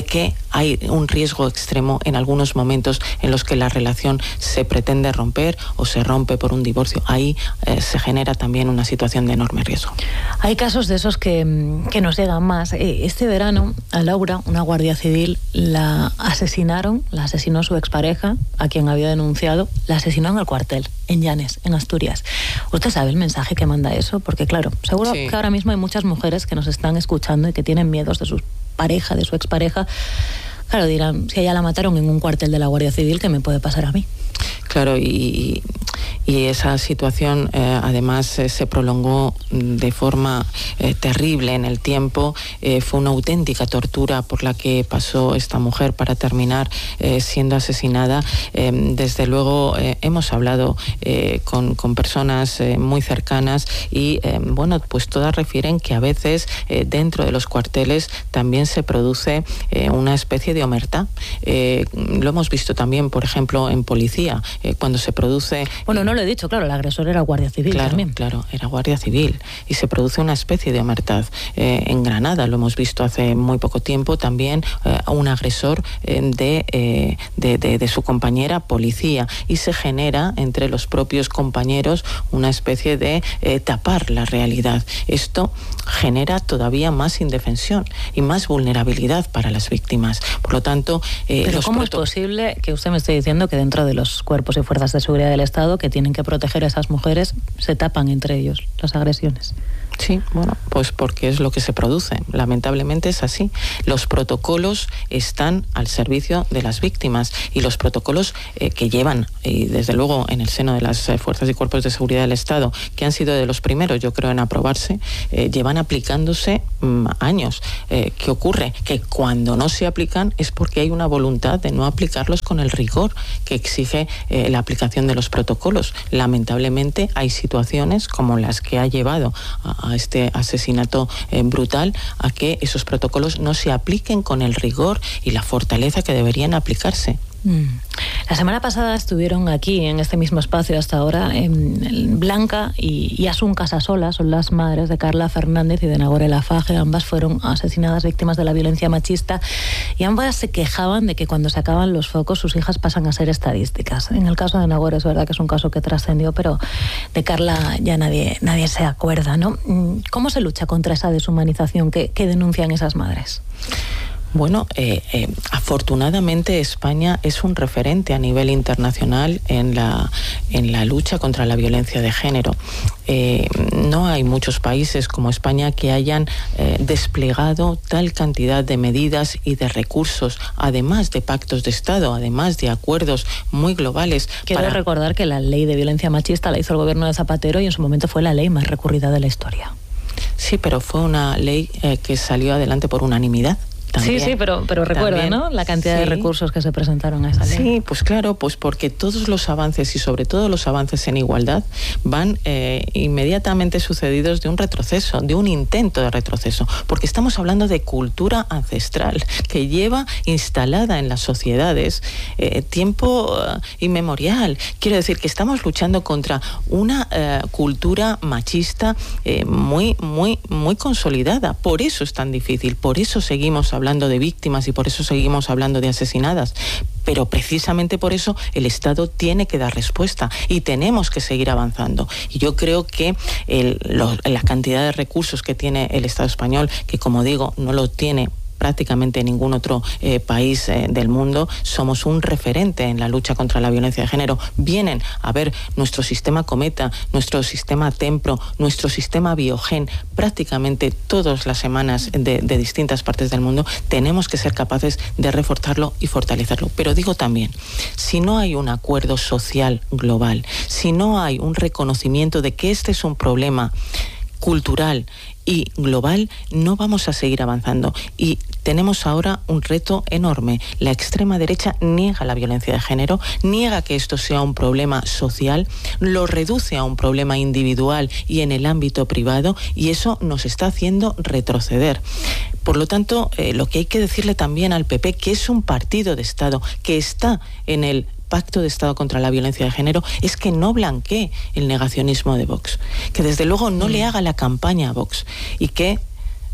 hay un riesgo extremo en algunos momentos en los que la relación se pretende romper o se rompe por un divorcio. Ahí eh, se genera también una situación de enorme riesgo. Hay casos de esos que, que nos llegan más. Este verano a Laura, una guardia civil, la asesinaron, la asesinó su expareja, a quien había denunciado, la asesinó en el cuartel, en Llanes, en Asturias. ¿Usted sabe el mensaje que manda eso? Porque claro, seguro sí. que ahora mismo hay muchas mujeres que nos están escuchando y que tienen miedos de su pareja, de su expareja. Claro, dirán, si a ella la mataron en un cuartel de la Guardia Civil, ¿qué me puede pasar a mí? Claro, y, y esa situación eh, además eh, se prolongó de forma eh, terrible en el tiempo. Eh, fue una auténtica tortura por la que pasó esta mujer para terminar eh, siendo asesinada. Eh, desde luego eh, hemos hablado eh, con, con personas eh, muy cercanas y eh, bueno, pues todas refieren que a veces eh, dentro de los cuarteles también se produce eh, una especie de omertá. Eh, lo hemos visto también, por ejemplo, en policía. Eh, cuando se produce... Bueno, no lo he dicho, claro, el agresor era guardia civil claro, también. Claro, era guardia civil y se produce una especie de omertad. Eh, en Granada lo hemos visto hace muy poco tiempo también, eh, un agresor eh, de, eh, de, de, de su compañera policía y se genera entre los propios compañeros una especie de eh, tapar la realidad. Esto genera todavía más indefensión y más vulnerabilidad para las víctimas. Por lo tanto... Eh, Pero los ¿cómo proto- es posible que usted me esté diciendo que dentro de los cuerpos y fuerzas de seguridad del Estado que tienen que proteger a esas mujeres se tapan entre ellos las agresiones? Sí, bueno, pues porque es lo que se produce. Lamentablemente es así. Los protocolos están al servicio de las víctimas y los protocolos eh, que llevan, y desde luego en el seno de las eh, fuerzas y cuerpos de seguridad del Estado, que han sido de los primeros, yo creo, en aprobarse, eh, llevan aplicándose mmm, años. Eh, ¿Qué ocurre? Que cuando no se aplican es porque hay una voluntad de no aplicarlos con el rigor que exige eh, la aplicación de los protocolos. Lamentablemente hay situaciones como las que ha llevado a, a este asesinato eh, brutal a que esos protocolos no se apliquen con el rigor y la fortaleza que deberían aplicarse. Mm. La semana pasada estuvieron aquí, en este mismo espacio hasta ahora, en Blanca y, y Asun Casasola, son las madres de Carla Fernández y de Nagore Laffage. Ambas fueron asesinadas, víctimas de la violencia machista, y ambas se quejaban de que cuando se acaban los focos sus hijas pasan a ser estadísticas. En el caso de Nagore es verdad que es un caso que trascendió, pero de Carla ya nadie, nadie se acuerda, ¿no? ¿Cómo se lucha contra esa deshumanización que, que denuncian esas madres? Bueno, eh, eh, afortunadamente España es un referente a nivel internacional en la, en la lucha contra la violencia de género. Eh, no hay muchos países como España que hayan eh, desplegado tal cantidad de medidas y de recursos, además de pactos de Estado, además de acuerdos muy globales. Quiero para... recordar que la ley de violencia machista la hizo el gobierno de Zapatero y en su momento fue la ley más recurrida de la historia. Sí, pero fue una ley eh, que salió adelante por unanimidad. También, sí, sí, pero, pero recuerda, también, ¿no? La cantidad sí. de recursos que se presentaron a esa ley. Sí, pues claro, pues porque todos los avances y sobre todo los avances en igualdad van eh, inmediatamente sucedidos de un retroceso, de un intento de retroceso, porque estamos hablando de cultura ancestral que lleva instalada en las sociedades eh, tiempo uh, inmemorial. Quiero decir que estamos luchando contra una uh, cultura machista eh, muy, muy, muy consolidada. Por eso es tan difícil, por eso seguimos hablando hablando de víctimas y por eso seguimos hablando de asesinadas. Pero precisamente por eso el Estado tiene que dar respuesta y tenemos que seguir avanzando. Y yo creo que el, lo, la cantidad de recursos que tiene el Estado español, que como digo, no lo tiene prácticamente ningún otro eh, país eh, del mundo, somos un referente en la lucha contra la violencia de género. Vienen a ver nuestro sistema Cometa, nuestro sistema Tempro, nuestro sistema Biogen, prácticamente todas las semanas de, de distintas partes del mundo. Tenemos que ser capaces de reforzarlo y fortalecerlo. Pero digo también, si no hay un acuerdo social global, si no hay un reconocimiento de que este es un problema cultural y global, no vamos a seguir avanzando. Y tenemos ahora un reto enorme. La extrema derecha niega la violencia de género, niega que esto sea un problema social, lo reduce a un problema individual y en el ámbito privado, y eso nos está haciendo retroceder. Por lo tanto, eh, lo que hay que decirle también al P P, que es un partido de Estado, que está en el Pacto de Estado contra la Violencia de Género, es que no blanquee el negacionismo de Vox, que desde luego no mm. le haga la campaña a Vox y que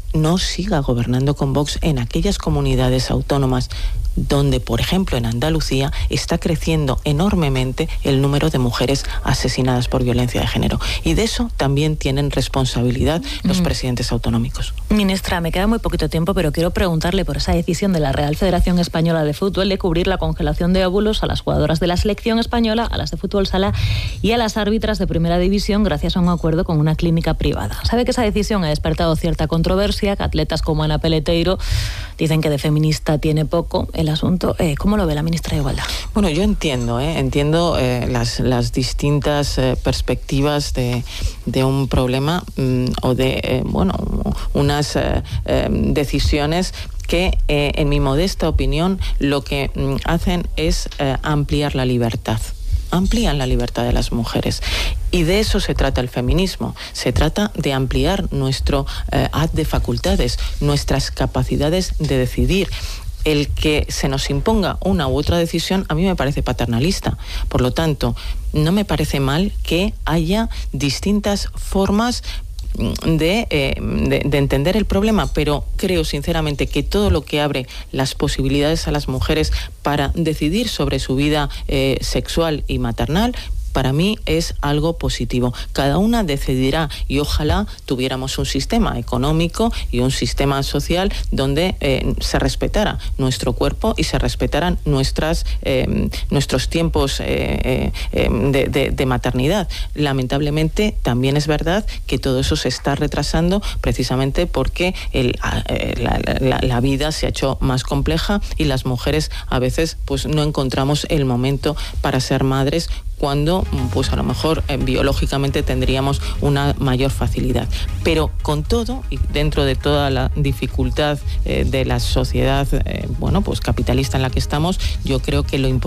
no siga gobernando con Vox en aquellas comunidades autónomas donde, por ejemplo, en Andalucía está creciendo enormemente el número de mujeres asesinadas por violencia de género. Y de eso también tienen responsabilidad los mm. presidentes autonómicos. Ministra, me queda muy poquito tiempo, pero quiero preguntarle por esa decisión de la Real Federación Española de Fútbol de cubrir la congelación de óvulos a las jugadoras de la selección española, a las de fútbol sala y a las árbitras de primera división gracias a un acuerdo con una clínica privada. Sabe que esa decisión ha despertado cierta controversia, que atletas como Ana Peleteiro dicen que de feminista tiene poco el asunto. Eh, ¿Cómo lo ve la ministra de Igualdad? Bueno, yo entiendo, ¿eh? entiendo eh, las, las distintas eh, perspectivas de, de un problema mmm, o de, eh, bueno, unas eh, eh, decisiones que, eh, en mi modesta opinión, lo que mm, hacen es eh, ampliar la libertad. Amplían la libertad de las mujeres. Y de eso se trata el feminismo. Se trata de ampliar nuestro eh, haz de facultades, nuestras capacidades de decidir. El que se nos imponga una u otra decisión a mí me parece paternalista. Por lo tanto, no me parece mal que haya distintas formas De, eh, de, de entender el problema, pero creo sinceramente que todo lo que abre las posibilidades a las mujeres para decidir sobre su vida eh, sexual y maternal, para mí es algo positivo. Cada una decidirá y ojalá tuviéramos un sistema económico y un sistema social donde eh, se respetara nuestro cuerpo y se respetaran nuestras, eh, nuestros tiempos eh, eh, de, de, de maternidad. Lamentablemente también es verdad que todo eso se está retrasando precisamente porque el, eh, la, la, la vida se ha hecho más compleja y las mujeres a veces pues no encontramos el momento para ser madres cuando pues a lo mejor eh, biológicamente tendríamos una mayor facilidad. Pero con todo, y dentro de toda la dificultad eh, de la sociedad eh, bueno, pues capitalista en la que estamos, yo creo que lo importante